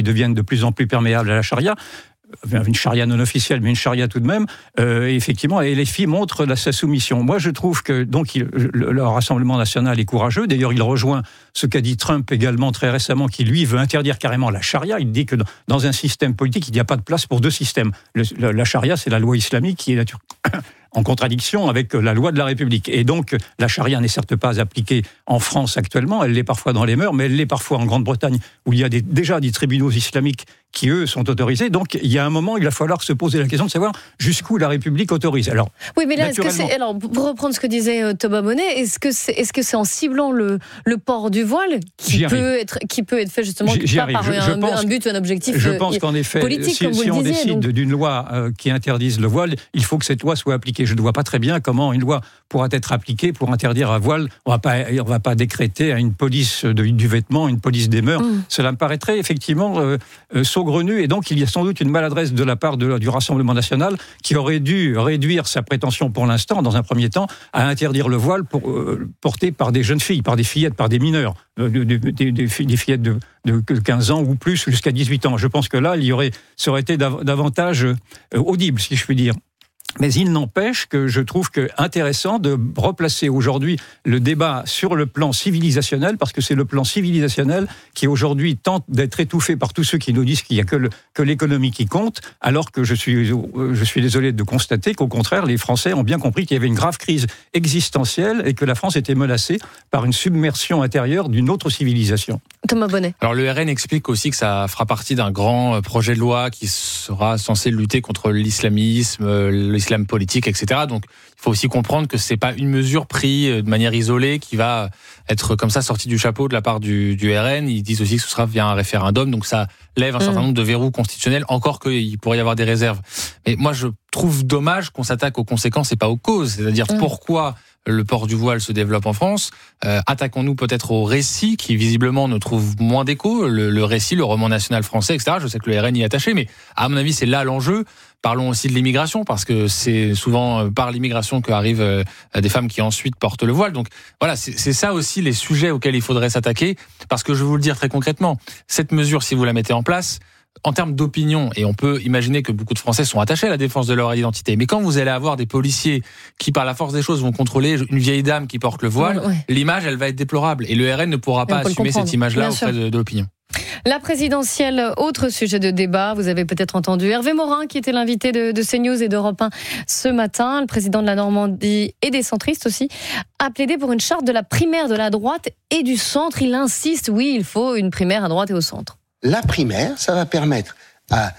qui deviennent de plus en plus perméables à la charia. Une charia non officielle, mais une charia tout de même, effectivement, et les filles montrent sa soumission. Moi, je trouve que donc le Rassemblement national est courageux. D'ailleurs, il rejoint ce qu'a dit Trump également très récemment, qui lui veut interdire carrément la charia. Il dit que dans un système politique, il n'y a pas de place pour deux systèmes. La charia, c'est la loi islamique qui est en contradiction avec la loi de la République. Et donc, la charia n'est certes pas appliquée en France actuellement, elle l'est parfois dans les mœurs, mais elle l'est parfois en Grande-Bretagne, où il y a déjà des tribunaux islamiques qui, eux, sont autorisés. Donc, il y a un moment, il va falloir se poser la question de savoir jusqu'où la République autorise. Alors, oui, mais là, alors, pour reprendre ce que disait Thomas Bonnet, est-ce que c'est en ciblant le port du voile qui peut être fait justement par un but ou un objectif politique, je pense qu'en effet, si on décide d'une loi qui interdise le voile, il faut que cette loi soit appliquée. Je ne vois pas très bien comment une loi pourra être appliquée pour interdire un voile. On ne va pas décréter à une police du vêtement, une police des mœurs. Cela me paraîtrait effectivement saugrenu, et donc il y a sans doute une maladresse de la part du Rassemblement national qui aurait dû réduire sa prétention pour l'instant, dans un premier temps, à interdire le voile porté par des jeunes filles, par des fillettes, par des mineurs, des fillettes de 15 ans ou plus jusqu'à 18 ans. Je pense que là, ça aurait été davantage audible, si je puis dire. Mais il n'empêche que je trouve intéressant de replacer aujourd'hui le débat sur le plan civilisationnel, parce que c'est le plan civilisationnel qui aujourd'hui tente d'être étouffé par tous ceux qui nous disent qu'il n'y a que l'économie qui compte, alors que je suis désolé de constater qu'au contraire, les Français ont bien compris qu'il y avait une grave crise existentielle et que la France était menacée par une submersion intérieure d'une autre civilisation. Thomas Bonnet. Alors le RN explique aussi que ça fera partie d'un grand projet de loi qui sera censé lutter contre l'islamisme, l'islam politique, etc. Donc il faut aussi comprendre que c'est pas une mesure prise de manière isolée qui va être comme ça sortie du chapeau de la part du RN. Ils disent aussi que ce sera via un référendum, donc ça lève un certain nombre de verrous constitutionnels, encore qu'il pourrait y avoir des réserves. Mais moi je trouve dommage qu'on s'attaque aux conséquences et pas aux causes, c'est-à-dire pourquoi le port du voile se développe en France. Attaquons-nous peut-être au récit qui visiblement ne trouve moins d'écho, le récit, le roman national français, etc. Je sais que le RN y est attaché, mais à mon avis c'est là l'enjeu. Parlons aussi de l'immigration, parce que c'est souvent par l'immigration qu'arrivent des femmes qui ensuite portent le voile. Donc voilà, c'est ça aussi les sujets auxquels il faudrait s'attaquer, parce que je vais vous le dire très concrètement, cette mesure, si vous la mettez en place, en termes d'opinion, et on peut imaginer que beaucoup de Français sont attachés à la défense de leur identité, mais quand vous allez avoir des policiers qui, par la force des choses, vont contrôler une vieille dame qui porte le voile, l'image, elle va être déplorable. Et le RN ne pourra pas assumer cette image-là auprès de l'opinion. La présidentielle, autre sujet de débat, vous avez peut-être entendu Hervé Morin, qui était l'invité de CNews et d'Europe 1 ce matin, le président de la Normandie et des centristes aussi, a plaidé pour une charte de la primaire de la droite et du centre. Il insiste, oui, il faut une primaire à droite et au centre. La primaire, ça va permettre à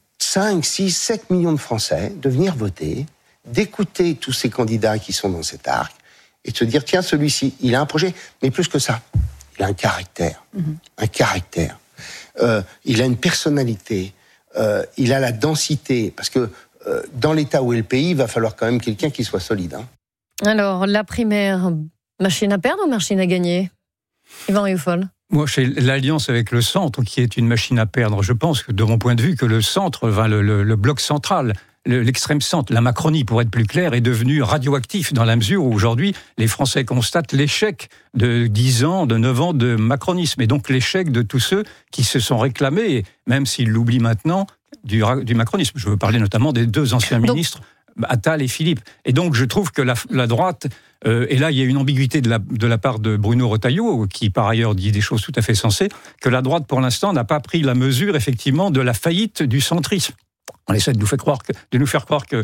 5, 6, 7 millions de Français de venir voter, d'écouter tous ces candidats qui sont dans cet arc et de se dire, tiens, celui-ci, il a un projet, mais plus que ça, il a un caractère. Un caractère. Il a une personnalité. Il a la densité. Parce que dans l'état où est le pays, il va falloir quand même quelqu'un qui soit solide. Alors, la primaire, machine à perdre ou machine à gagner ? Yvan Rioufol. Moi, c'est l'alliance avec le centre qui est une machine à perdre. Je pense que, de mon point de vue, que le centre, le bloc central, l'extrême centre, la Macronie, pour être plus clair, est devenu radioactif dans la mesure où aujourd'hui, les Français constatent l'échec de 10 ans, de 9 ans de macronisme. Et donc l'échec de tous ceux qui se sont réclamés, même s'ils l'oublient maintenant, du macronisme. Je veux parler notamment des deux anciens ministres, Attal et Philippe. Et donc je trouve que la droite... et là, il y a une ambiguïté de la part de Bruno Retailleau, qui par ailleurs dit des choses tout à fait sensées, que la droite, pour l'instant, n'a pas pris la mesure, effectivement, de la faillite du centrisme. On essaie de nous faire croire que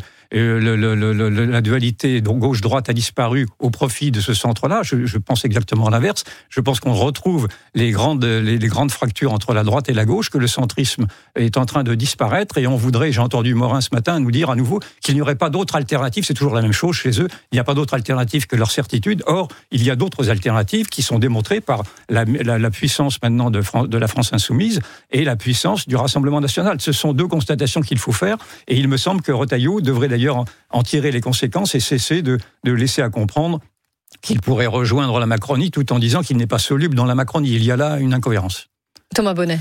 la dualité gauche-droite a disparu au profit de ce centre-là. Je pense exactement l'inverse. Je pense qu'on retrouve les grandes fractures entre la droite et la gauche, que le centrisme est en train de disparaître, et on voudrait, j'ai entendu Morin ce matin nous dire à nouveau qu'il n'y aurait pas d'autre alternative. C'est toujours la même chose chez eux. Il n'y a pas d'autre alternative que leur certitude. Or, il y a d'autres alternatives qui sont démontrées par la puissance maintenant de la France insoumise et la puissance du Rassemblement national. Ce sont deux constatations qu'il faut faire, et il me semble que Retailleau devrait d'ailleurs en tirer les conséquences et cesser de laisser à comprendre qu'il pourrait rejoindre la Macronie tout en disant qu'il n'est pas soluble dans la Macronie. Il y a là une incohérence. Thomas Bonnet.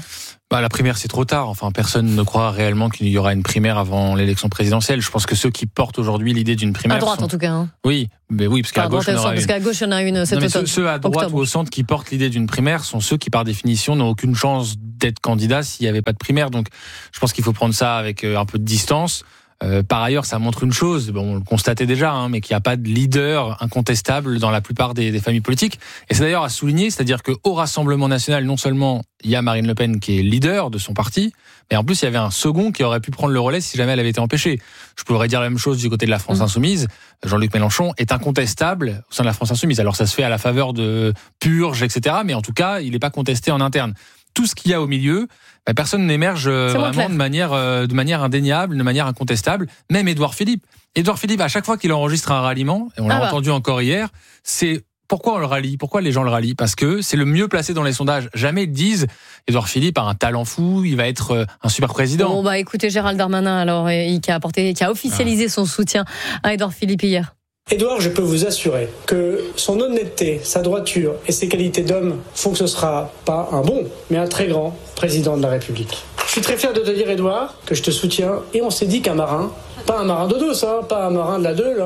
La primaire, c'est trop tard. Enfin, personne ne croit réellement qu'il y aura une primaire avant l'élection présidentielle. Je pense que ceux qui portent aujourd'hui l'idée d'une primaire... À droite, en tout cas. Hein. Oui, parce qu'à gauche, il y en aura une. Parce qu'à gauche, il y en a une cet automne. Ceux à droite ou au centre qui portent l'idée d'une primaire sont ceux qui, par définition, n'ont aucune chance d'être candidats s'il n'y avait pas de primaire. Donc, je pense qu'il faut prendre ça avec un peu de distance. Par ailleurs, ça montre une chose, on le constatait déjà, mais qu'il n'y a pas de leader incontestable dans la plupart des familles politiques. Et c'est d'ailleurs à souligner, c'est-à-dire qu'au Rassemblement national, non seulement il y a Marine Le Pen qui est leader de son parti, mais en plus il y avait un second qui aurait pu prendre le relais si jamais elle avait été empêchée. Je pourrais dire la même chose du côté de la France Insoumise. Jean-Luc Mélenchon est incontestable au sein de la France Insoumise. Alors ça se fait à la faveur de purges, etc. Mais en tout cas, il n'est pas contesté en interne. Tout ce qu'il y a au milieu, personne n'émerge vraiment de manière indéniable, de manière incontestable. Même Édouard Philippe. Édouard Philippe, à chaque fois qu'il enregistre un ralliement, et on l'a entendu encore hier, c'est pourquoi on le rallie, pourquoi les gens le rallient. Parce que c'est le mieux placé dans les sondages. Jamais ils disent Édouard Philippe a un talent fou, il va être un super président. Bon, écoutez Gérald Darmanin, alors, qui a officialisé son soutien à Édouard Philippe hier. Édouard, je peux vous assurer que son honnêteté, sa droiture et ses qualités d'homme font que ce sera pas un bon, mais un très grand président de la République. Je suis très fier de te dire, Édouard, que je te soutiens. Et on s'est dit qu'un marin, pas un marin d'eau douce, pas un marin de la Deule,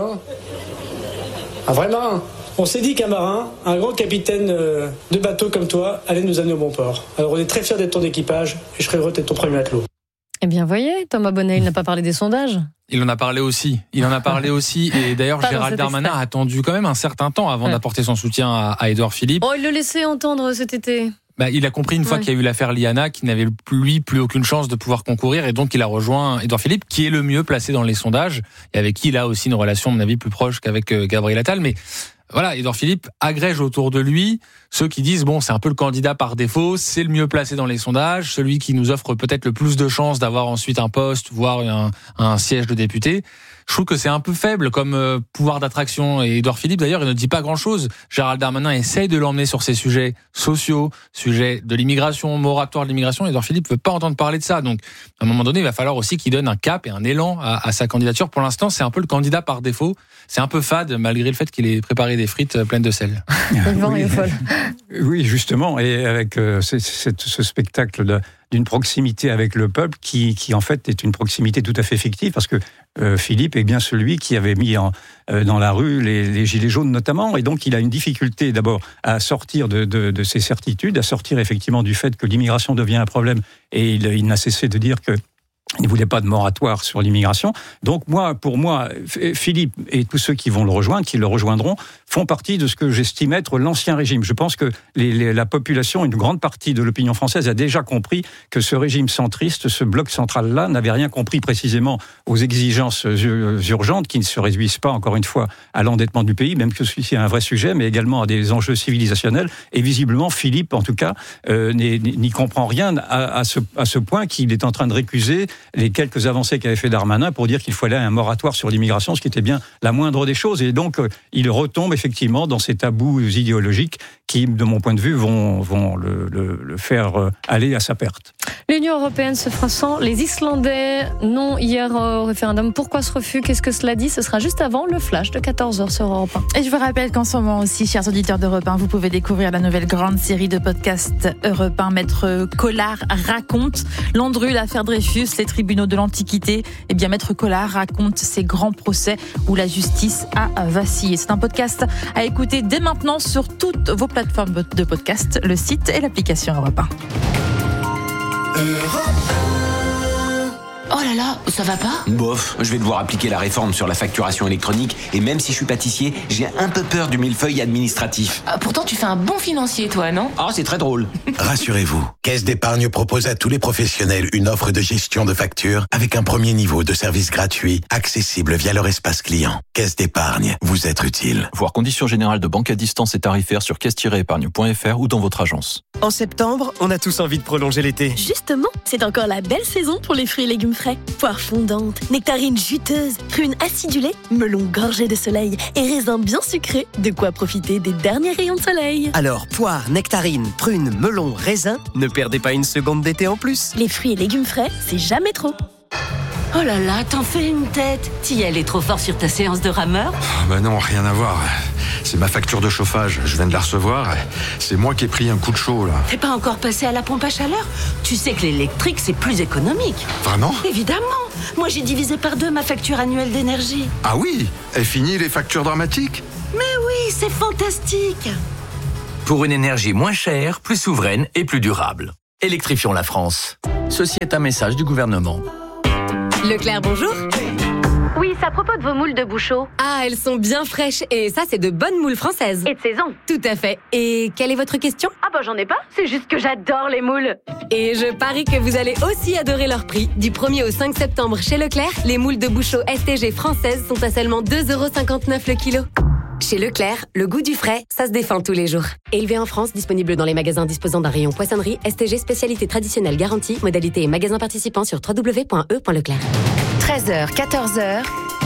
un vrai marin. On s'est dit qu'un marin, un grand capitaine de bateau comme toi, allait nous amener au bon port. Alors on est très fiers d'être ton équipage et je serai heureux d'être ton premier matelot. Eh bien, voyez, Thomas Bonnet, il n'a pas parlé des sondages. Il en a parlé aussi. Et d'ailleurs, Gérald Darmanin a attendu quand même un certain temps avant d'apporter son soutien à Édouard Philippe. Oh, il le laissait entendre cet été. Il a compris une fois qu'il y a eu l'affaire Liana qu'il n'avait plus aucune chance de pouvoir concourir et donc il a rejoint Édouard Philippe qui est le mieux placé dans les sondages et avec qui il a aussi une relation, à mon avis, plus proche qu'avec Gabriel Attal. Mais voilà, Édouard Philippe agrège autour de lui ceux qui disent c'est un peu le candidat par défaut, c'est le mieux placé dans les sondages, celui qui nous offre peut-être le plus de chances d'avoir ensuite un poste, voire un siège de député. Je trouve que c'est un peu faible comme pouvoir d'attraction. Et Édouard Philippe, d'ailleurs, il ne dit pas grand-chose. Gérald Darmanin essaye de l'emmener sur ces sujets sociaux, sujets de l'immigration, moratoire de l'immigration. Édouard Philippe ne veut pas entendre parler de ça. Donc, à un moment donné, il va falloir aussi qu'il donne un cap et un élan à sa candidature. Pour l'instant, c'est un peu le candidat par défaut. C'est un peu fade, malgré le fait qu'il ait préparé des frites pleines de sel. Oui, justement. Et avec ce spectacle d'une proximité avec le peuple qui en fait est une proximité tout à fait fictive parce que Philippe est bien celui qui avait mis dans la rue les gilets jaunes notamment et donc il a une difficulté d'abord à sortir de ses certitudes, à sortir effectivement du fait que l'immigration devient un problème et il n'a cessé de dire que il ne voulait pas de moratoire sur l'immigration. Donc pour moi, Philippe et tous ceux qui vont le rejoindre, qui le rejoindront, font partie de ce que j'estime être l'ancien régime. Je pense que la population, une grande partie de l'opinion française a déjà compris que ce régime centriste, ce bloc central-là, n'avait rien compris précisément aux exigences urgentes qui ne se réduisent pas, encore une fois, à l'endettement du pays, même que celui-ci est un vrai sujet, mais également à des enjeux civilisationnels. Et visiblement, Philippe, en tout cas, n'y comprend rien à ce point qu'il est en train de récuser les quelques avancées qu'avait fait Darmanin pour dire qu'il fallait un moratoire sur l'immigration, ce qui était bien la moindre des choses. Et donc, il retombe effectivement dans ces tabous idéologiques qui, de mon point de vue, vont le faire aller à sa perte. L'Union européenne se fera sans les Islandais. Non, hier au référendum. Pourquoi ce refus ? Qu'est-ce que cela dit ? Ce sera juste avant le flash de 14h sur Europe 1. Et je vous rappelle qu'en ce moment aussi, chers auditeurs d'Europe 1, vous pouvez découvrir la nouvelle grande série de podcasts Europe 1. Maître Collard raconte Landru, l'affaire Dreyfus, les tribunaux de l'Antiquité. Eh bien, Maître Collard raconte ces grands procès où la justice a vacillé. C'est un podcast à écouter dès maintenant sur toutes vos plateformes de podcast, le site et l'application Europe 1. Oh là là, ça va pas ? Bof, je vais devoir appliquer la réforme sur la facturation électronique et même si je suis pâtissier, j'ai un peu peur du millefeuille administratif. Pourtant, tu fais un bon financier, toi, non ? Ah, c'est très drôle. Rassurez-vous, Caisse d'Épargne propose à tous les professionnels une offre de gestion de factures avec un premier niveau de service gratuit, accessible via leur espace client. Caisse d'Épargne, vous êtes utile. Voir conditions générales de banque à distance et tarifaires sur caisse-épargne.fr ou dans votre agence. En septembre, on a tous envie de prolonger l'été. Justement, c'est encore la belle saison pour les fruits et légumes frais. Poires fondantes, nectarines juteuses, prunes acidulées, melons gorgés de soleil et raisins bien sucrés, de quoi profiter des derniers rayons de soleil. Alors, poires, nectarines, prunes, melons, raisins, ne perdez pas une seconde d'été en plus. Les fruits et légumes frais, c'est jamais trop. Oh là là, t'en fais une tête. T'y allais trop fort sur ta séance de rameur? Bah non, rien à voir. C'est ma facture de chauffage, je viens de la recevoir. C'est moi qui ai pris un coup de chaud, là. T'es pas encore passé à la pompe à chaleur? Tu sais que l'électrique, c'est plus économique. Vraiment? Évidemment. Moi, j'ai divisé par 2 ma facture annuelle d'énergie. Ah oui? Est fini les factures dramatiques? Mais oui, c'est fantastique. Pour une énergie moins chère, plus souveraine et plus durable. Électrifions la France. Ceci est un message du gouvernement. Leclerc, bonjour. Oui, c'est à propos de vos moules de Bouchot. Ah, elles sont bien fraîches et ça, c'est de bonnes moules françaises. Et de saison. Tout à fait. Et quelle est votre question? Ah bah j'en ai pas, c'est juste que j'adore les moules. Et je parie que vous allez aussi adorer leur prix. Du 1er au 5 septembre chez Leclerc, les moules de Bouchot STG françaises sont à seulement 2,59€ le kilo. Chez Leclerc, le goût du frais, ça se défend tous les jours. Élevé en France, disponible dans les magasins disposant d'un rayon poissonnerie, STG spécialité traditionnelle garantie, modalité et magasins participants sur www.e.leclerc. 13h, 14h.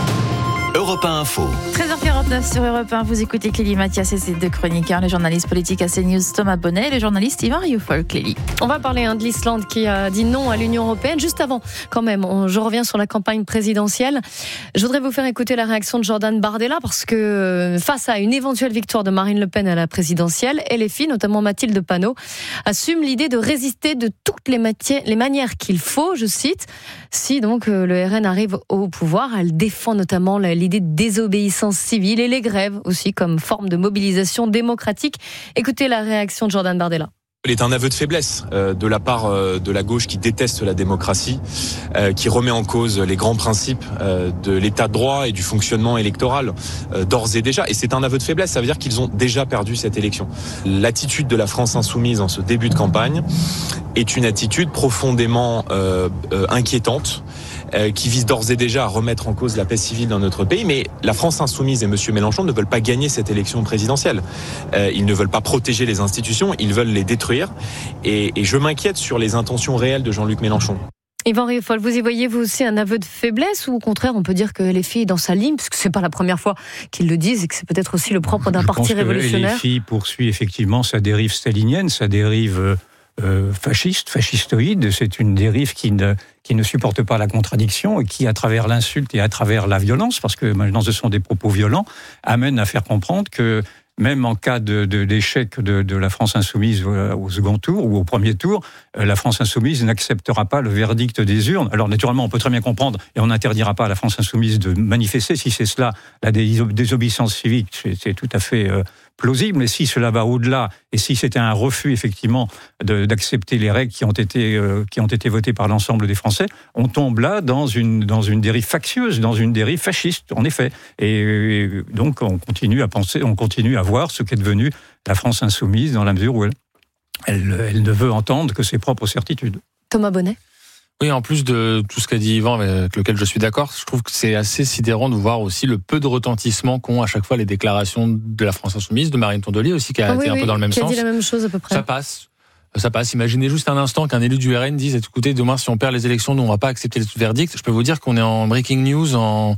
Europe 1 Info. 13h49 sur Europe 1, vous écoutez Clélie Mathias et ses 2 chroniqueurs, le journaliste politique à CNews Thomas Bonnet et le journaliste Yvan Rioufol. Clélie. On va parler de l'Islande qui a dit non à l'Union européenne. Juste avant, quand même, je reviens sur la campagne présidentielle. Je voudrais vous faire écouter la réaction de Jordan Bardella parce que face à une éventuelle victoire de Marine Le Pen à la présidentielle, LFI, notamment Mathilde Panot, assume l'idée de résister de toutes les manières qu'il faut, je cite, si donc le RN arrive au pouvoir. Elle défend notamment l'idée de désobéissance civile et les grèves aussi comme forme de mobilisation démocratique. Écoutez la réaction de Jordan Bardella. Il est un aveu de faiblesse de la part de la gauche qui déteste la démocratie, qui remet en cause les grands principes de l'état de droit et du fonctionnement électoral d'ores et déjà. Et c'est un aveu de faiblesse, ça veut dire qu'ils ont déjà perdu cette élection. L'attitude de la France insoumise en ce début de campagne est une attitude profondément inquiétante, qui vise d'ores et déjà à remettre en cause la paix civile dans notre pays. Mais la France insoumise et M. Mélenchon ne veulent pas gagner cette élection présidentielle. Ils ne veulent pas protéger les institutions, ils veulent les détruire. Et je m'inquiète sur les intentions réelles de Jean-Luc Mélenchon. Yvan Rioufol, vous y voyez vous aussi un aveu de faiblesse ou au contraire on peut dire que LFI est dans sa ligne, parce que c'est pas la première fois qu'ils le disent et que c'est peut-être aussi le propre d'un parti révolutionnaire. LFI poursuit effectivement sa dérive stalinienne, sa dérive fascistoïde. C'est une dérive qui ne supporte pas la contradiction et qui, à travers l'insulte et à travers la violence, parce que maintenant ce sont des propos violents, amène à faire comprendre que même en cas d'échec de la France insoumise au second tour ou au premier tour, la France insoumise n'acceptera pas le verdict des urnes. Alors naturellement, on peut très bien comprendre, et on n'interdira pas à la France insoumise de manifester. Si c'est cela, la désobéissance civique, c'est tout à fait plausible. Mais si cela va au-delà, et si c'était un refus effectivement d'accepter les règles qui ont été votées par l'ensemble des Français, on tombe là dans une dérive factieuse, dans une dérive fasciste, en effet. Et donc on continue à voir ce qu'est devenue la France insoumise dans la mesure où elle ne veut entendre que ses propres certitudes. Thomas Bonnet. Oui, en plus de tout ce qu'a dit Yvan, avec lequel je suis d'accord, je trouve que c'est assez sidérant de voir aussi le peu de retentissement qu'ont à chaque fois les déclarations de la France insoumise, de Marine Tondelier aussi, qui a été un peu dans le même sens. Qui a dit la même chose à peu près. Ça passe. Imaginez juste un instant qu'un élu du RN dise, écoutez, demain, si on perd les élections, nous, on va pas accepter le verdict. Je peux vous dire qu'on est en breaking news, en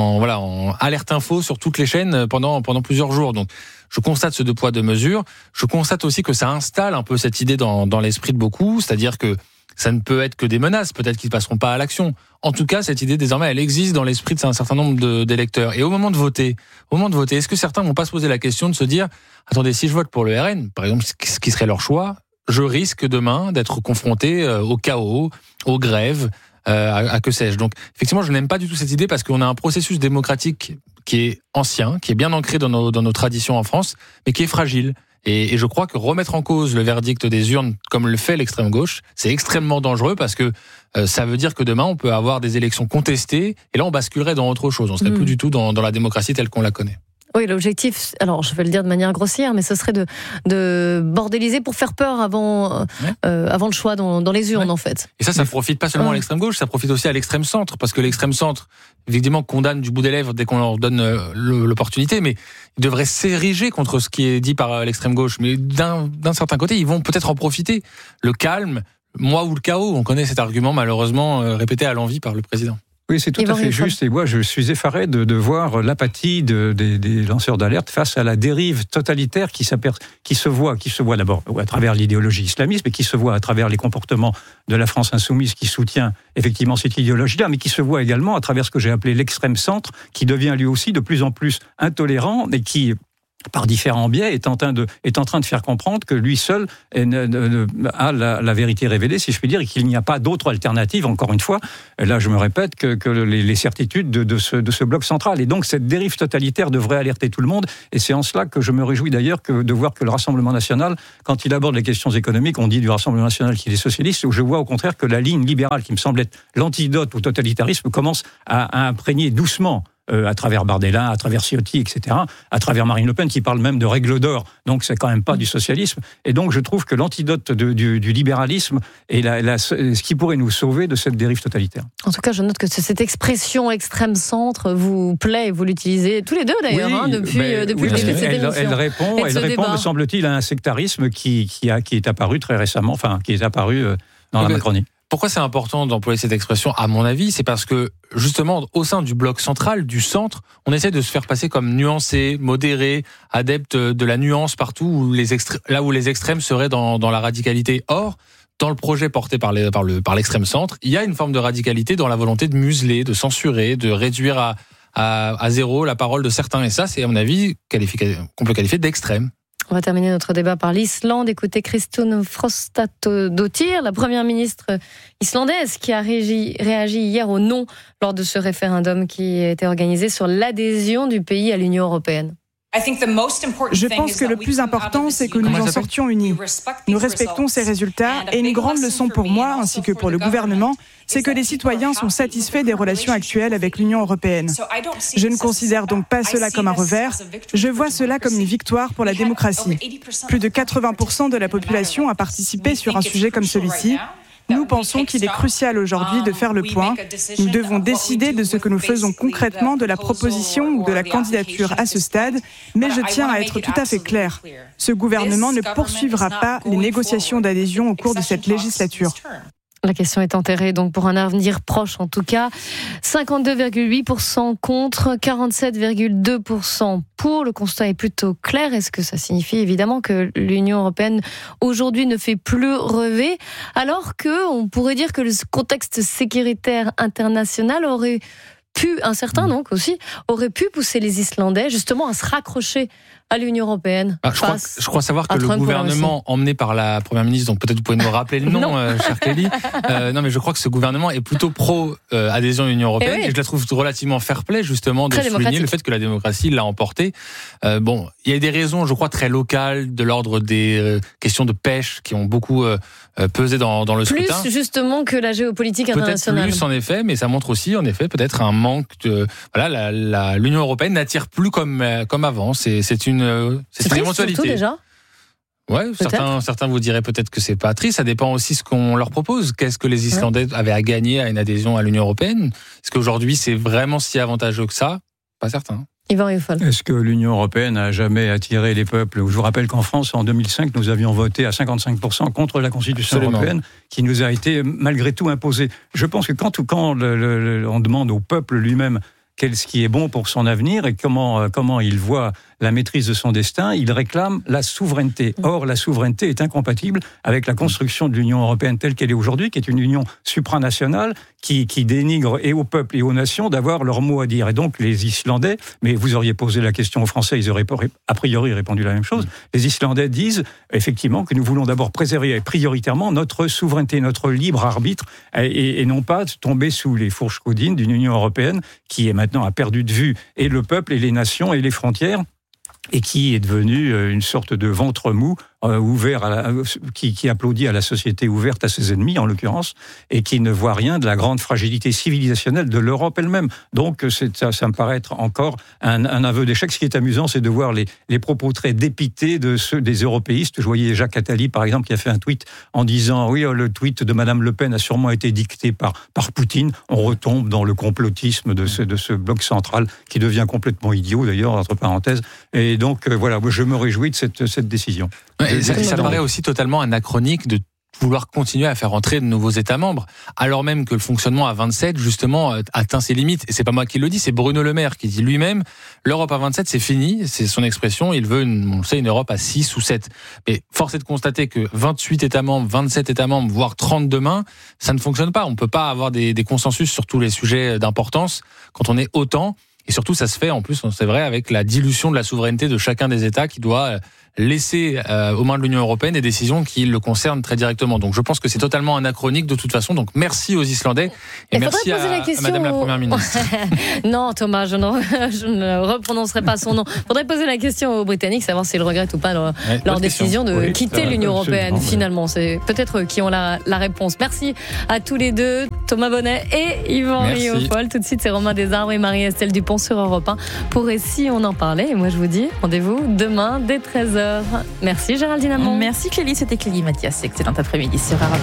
alerte info sur toutes les chaînes pendant plusieurs jours. Donc, je constate ce 2 poids 2 mesures. Je constate aussi que ça installe un peu cette idée dans l'esprit de beaucoup, c'est-à-dire que ça ne peut être que des menaces, peut-être qu'ils ne passeront pas à l'action. En tout cas, cette idée, désormais, elle existe dans l'esprit d'un certain nombre d'électeurs. Et au moment de voter, est-ce que certains ne vont pas se poser la question de se dire, attendez, si je vote pour le RN, par exemple, ce qui serait leur choix, je risque demain d'être confronté au chaos, aux grèves, à que sais-je. Donc, effectivement, je n'aime pas du tout cette idée parce qu'on a un processus démocratique qui est ancien, qui est bien ancré dans nos traditions en France, mais qui est fragile. Et je crois que remettre en cause le verdict des urnes, comme le fait l'extrême gauche, c'est extrêmement dangereux parce que ça veut dire que demain, on peut avoir des élections contestées et là, on basculerait dans autre chose. On serait plus du tout dans la démocratie telle qu'on la connaît. Oui, l'objectif, alors je vais le dire de manière grossière, mais ce serait de bordéliser pour faire peur avant le choix dans les urnes, en fait. Et ça profite pas seulement à l'extrême gauche, ça profite aussi à l'extrême centre, parce que l'extrême centre, évidemment, condamne du bout des lèvres dès qu'on leur donne l'opportunité, mais ils devraient s'ériger contre ce qui est dit par l'extrême gauche. Mais d'un certain côté, ils vont peut-être en profiter. Le calme, moi ou le chaos, on connaît cet argument malheureusement répété à l'envi par le président. Oui, c'est tout à fait juste. Et moi, je suis effaré de voir l'apathie des lanceurs d'alerte face à la dérive totalitaire qui se voit d'abord à travers l'idéologie islamiste, mais qui se voit à travers les comportements de la France insoumise qui soutient effectivement cette idéologie-là, mais qui se voit également à travers ce que j'ai appelé l'extrême centre, qui devient lui aussi de plus en plus intolérant et qui, par différents biais, est en train de faire comprendre que lui seul a la vérité révélée, si je puis dire, et qu'il n'y a pas d'autre alternative, encore une fois, là je me répète, que les certitudes de ce bloc central. Et donc cette dérive totalitaire devrait alerter tout le monde, et c'est en cela que je me réjouis d'ailleurs de voir que le Rassemblement national, quand il aborde les questions économiques, on dit du Rassemblement national qu'il est socialiste, où je vois au contraire que la ligne libérale, qui me semble être l'antidote au totalitarisme, commence à imprégner doucement à travers Bardella, à travers Ciotti, etc., à travers Marine Le Pen, qui parle même de règles d'or. Donc, c'est quand même pas du socialisme. Et donc, je trouve que l'antidote du libéralisme est ce qui pourrait nous sauver de cette dérive totalitaire. En tout cas, je note que cette expression extrême centre vous plaît et vous l'utilisez tous les deux, d'ailleurs, depuis le début de cette émission. Elle répond, me semble-t-il, à un sectarisme qui est apparu très récemment, qui est apparu dans la Macronie. Pourquoi c'est important d'employer cette expression, à mon avis? C'est parce que, justement, au sein du bloc central, du centre, on essaie de se faire passer comme nuancé, modéré, adepte de la nuance partout, là où les extrêmes seraient dans la radicalité. Or, dans le projet porté par l'extrême centre, il y a une forme de radicalité dans la volonté de museler, de censurer, de réduire à zéro la parole de certains. Et ça, c'est, à mon avis, qu'on peut qualifier d'extrême. On va terminer notre débat par l'Islande. Écoutez Kristrún Frostadóttir, la première ministre islandaise qui a réagi hier au non lors de ce référendum qui a été organisé sur l'adhésion du pays à l'Union européenne. Je pense que le plus important, c'est que nous en sortions unis. Nous respectons ces résultats et une grande leçon pour moi, ainsi que pour le gouvernement, c'est que les citoyens sont satisfaits des relations actuelles avec l'Union européenne. Je ne considère donc pas cela comme un revers, je vois cela comme une victoire pour la démocratie. Plus de 80% de la population a participé sur un sujet comme celui-ci. Nous pensons qu'il est crucial aujourd'hui de faire le point. Nous devons décider de ce que nous faisons concrètement de la proposition ou de la candidature à ce stade, mais je tiens à être tout à fait clair. Ce gouvernement ne poursuivra pas les négociations d'adhésion au cours de cette législature. La question est enterrée donc pour un avenir proche en tout cas. 52,8% contre, 47,2% pour. Le constat est plutôt clair. Est-ce que ça signifie évidemment que l'Union européenne aujourd'hui ne fait plus rêver, alors qu'on pourrait dire que le contexte sécuritaire international aurait pu pousser les Islandais justement à se raccrocher à l'Union européenne. Je crois savoir que le gouvernement emmené par la première ministre, donc peut-être vous pouvez nous rappeler le nom, cher Kelly. Non, mais je crois que ce gouvernement est plutôt pro adhésion à l'Union européenne, et je la trouve relativement fair-play justement de souligner le fait que la démocratie l'a emporté. Il y a des raisons, je crois, très locales, de l'ordre des questions de pêche qui ont beaucoup pesé dans le scrutin. Plus justement que la géopolitique internationale. Peut-être plus en effet, mais ça montre aussi en effet peut-être un manque de l'Union européenne n'attire plus comme avant. C'est une éventualité. Surtout déjà. Ouais, certains vous diraient peut-être que c'est pas triste. Ça dépend aussi ce qu'on leur propose. Qu'est-ce que les Islandais avaient à gagner à une adhésion à l'Union européenne? Est-ce qu'aujourd'hui c'est vraiment si avantageux que ça? Pas certain. Est-ce que l'Union européenne a jamais attiré les peuples? Je vous rappelle qu'en France, en 2005, nous avions voté à 55% contre la Constitution européenne, qui nous a été malgré tout imposée. Je pense que quand on demande au peuple lui-même ce qui est bon pour son avenir et comment il voit la maîtrise de son destin, il réclame la souveraineté. Or, la souveraineté est incompatible avec la construction de l'Union européenne telle qu'elle est aujourd'hui, qui est une union supranationale qui dénigre et au peuple et aux nations d'avoir leur mot à dire. Et donc, les Islandais, mais vous auriez posé la question aux Français, ils auraient a priori répondu la même chose. Les Islandais disent effectivement que nous voulons d'abord préserver prioritairement notre souveraineté, notre libre arbitre, et non pas tomber sous les fourches caudines d'une Union européenne qui est maintenant a perdu de vue et le peuple et les nations et les frontières, et qui est devenu une sorte de ventre mou ouvert qui applaudit à la société ouverte à ses ennemis en l'occurrence, et qui ne voit rien de la grande fragilité civilisationnelle de l'Europe elle-même. Donc ça me paraît être encore un aveu d'échec. Ce qui est amusant, c'est de voir les propos très dépités de ceux des européistes. Je voyais Jacques Attali par exemple qui a fait un tweet en disant oui, le tweet de Madame Le Pen a sûrement été dicté par Poutine. On retombe dans le complotisme de ce bloc central qui devient complètement idiot d'ailleurs, entre parenthèses. Et donc voilà, je me réjouis de cette décision. Ça paraît aussi totalement anachronique de vouloir continuer à faire entrer de nouveaux États membres, alors même que le fonctionnement à 27, justement, atteint ses limites. Et c'est pas moi qui le dis, c'est Bruno Le Maire qui dit lui-même, l'Europe à 27, c'est fini, c'est son expression, il veut une Europe à 6 ou 7. Mais force est de constater que 28 États membres, 27 États membres, voire 30 demain, ça ne fonctionne pas. On peut pas avoir des consensus sur tous les sujets d'importance quand on est autant. Et surtout, ça se fait, en plus, c'est vrai, avec la dilution de la souveraineté de chacun des États qui doit laisser aux mains de l'Union européenne des décisions qui le concernent très directement. Donc je pense que c'est totalement anachronique de toute façon. Donc merci aux Islandais et merci à Madame la Première ministre. Non Thomas, je ne reprononcerai pas son nom. Faudrait poser la question aux Britanniques, savoir s'ils regrettent ou pas leur décision de quitter l'Union européenne. Finalement, c'est peut-être eux qui ont la réponse. Merci à tous les deux, Thomas Bonnet et Yvan Riofol. Tout de suite, c'est Romain Desarbres et Marie-Estelle Dupont sur Europe 1 pour Et si on en parlait. Et moi je vous dis rendez-vous demain dès 13h. Merci Géraldine Amont. Merci Clélie, c'était Clélie Mathias. Excellent après-midi sur Europe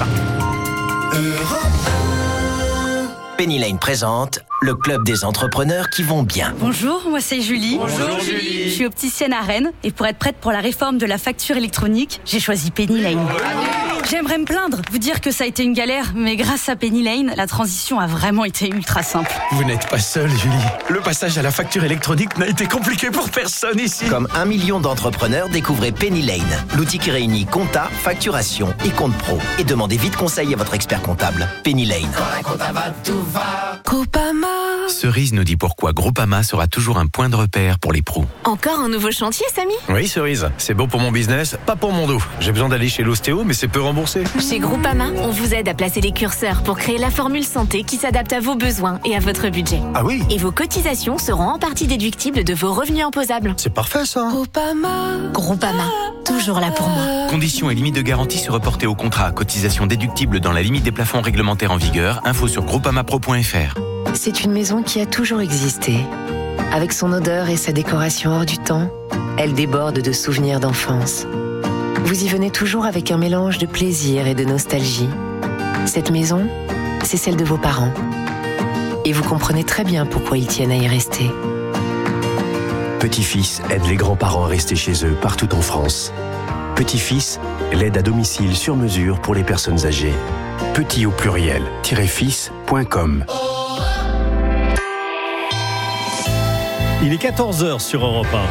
1. Penny Lane présente le club des entrepreneurs qui vont bien. Bonjour, moi c'est Julie. Bonjour Julie. Je suis opticienne à Rennes et pour être prête pour la réforme de la facture électronique, j'ai choisi Penny Lane. J'aimerais me plaindre, vous dire que ça a été une galère, mais grâce à Penny Lane, la transition a vraiment été ultra simple. Vous n'êtes pas seule, Julie. Le passage à la facture électronique n'a été compliqué pour personne ici. Comme 1 million d'entrepreneurs, découvrez Penny Lane, l'outil qui réunit compta, facturation et compte pro. Et demandez vite conseil à votre expert comptable. Penny Lane. Groupama. Cerise nous dit pourquoi Groupama sera toujours un point de repère pour les pros. Encore un nouveau chantier, Samy ? Oui, Cerise. C'est bon pour mon business, pas pour mon dos. J'ai besoin d'aller chez l'ostéo, mais c'est peu remboursé. Chez Groupama, on vous aide à placer les curseurs pour créer la formule santé qui s'adapte à vos besoins et à votre budget. Ah oui ? Et vos cotisations seront en partie déductibles de vos revenus imposables. C'est parfait ça. Groupama, toujours là pour moi. Conditions et limites de garantie se reporter au contrat. Cotisation déductible dans la limite des plafonds réglementaires en vigueur. Info sur groupamapro.fr. C'est une maison qui a toujours existé. Avec son odeur et sa décoration hors du temps, elle déborde de souvenirs d'enfance. Vous y venez toujours avec un mélange de plaisir et de nostalgie. Cette maison, c'est celle de vos parents. Et vous comprenez très bien pourquoi ils tiennent à y rester. Petit-Fils aide les grands-parents à rester chez eux partout en France. Petit-Fils, l'aide à domicile sur mesure pour les personnes âgées. Petit au pluriel, -fils.com. Il est 14h sur Europe 1.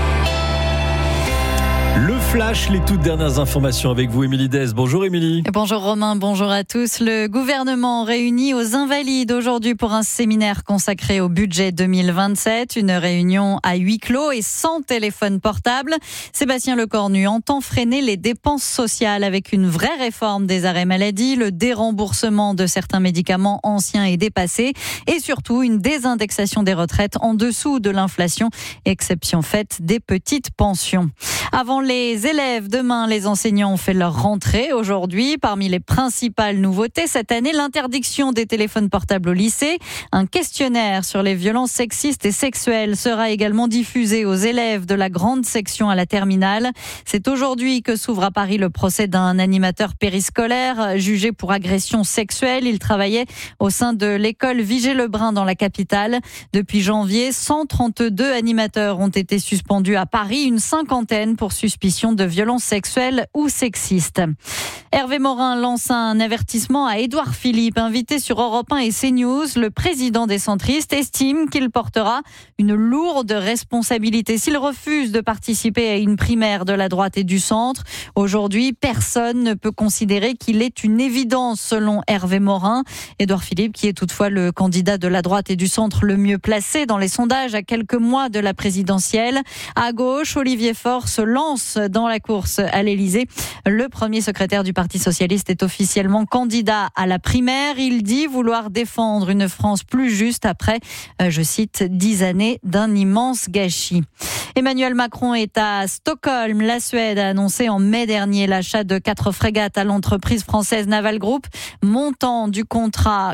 Le Flash, les toutes dernières informations avec vous, Émilie Dez. Bonjour Émilie. Bonjour Romain, bonjour à tous. Le gouvernement réunit aux Invalides aujourd'hui pour un séminaire consacré au budget 2027. Une réunion à huis clos et sans téléphone portable. Sébastien Lecornu entend freiner les dépenses sociales avec une vraie réforme des arrêts maladie, le déremboursement de certains médicaments anciens et dépassés et surtout une désindexation des retraites en dessous de l'inflation, exception faite des petites pensions. Avant les élèves, demain, les enseignants ont fait leur rentrée aujourd'hui. Parmi les principales nouveautés, cette année, l'interdiction des téléphones portables au lycée. Un questionnaire sur les violences sexistes et sexuelles sera également diffusé aux élèves de la grande section à la terminale. C'est aujourd'hui que s'ouvre à Paris le procès d'un animateur périscolaire jugé pour agression sexuelle. Il travaillait au sein de l'école Vigée-Lebrun dans la capitale. Depuis janvier, 132 animateurs ont été suspendus à Paris, une cinquantaine pour suspicion de violences sexuelles ou sexistes. Hervé Morin lance un avertissement à Édouard Philippe, invité sur Europe 1 et CNews. Le président des centristes estime qu'il portera une lourde responsabilité s'il refuse de participer à une primaire de la droite et du centre. Aujourd'hui, personne ne peut considérer qu'il est une évidence selon Hervé Morin. Édouard Philippe, qui est toutefois le candidat de la droite et du centre le mieux placé dans les sondages à quelques mois de la présidentielle. À gauche, Olivier Faure se lance dans la course à l'Élysée. Le premier secrétaire du Parti socialiste est officiellement candidat à la primaire. Il dit vouloir défendre une France plus juste après, je cite, 10 années d'un immense gâchis. Emmanuel Macron est à Stockholm. La Suède a annoncé en mai dernier l'achat de 4 frégates à l'entreprise française Naval Group. Montant du contrat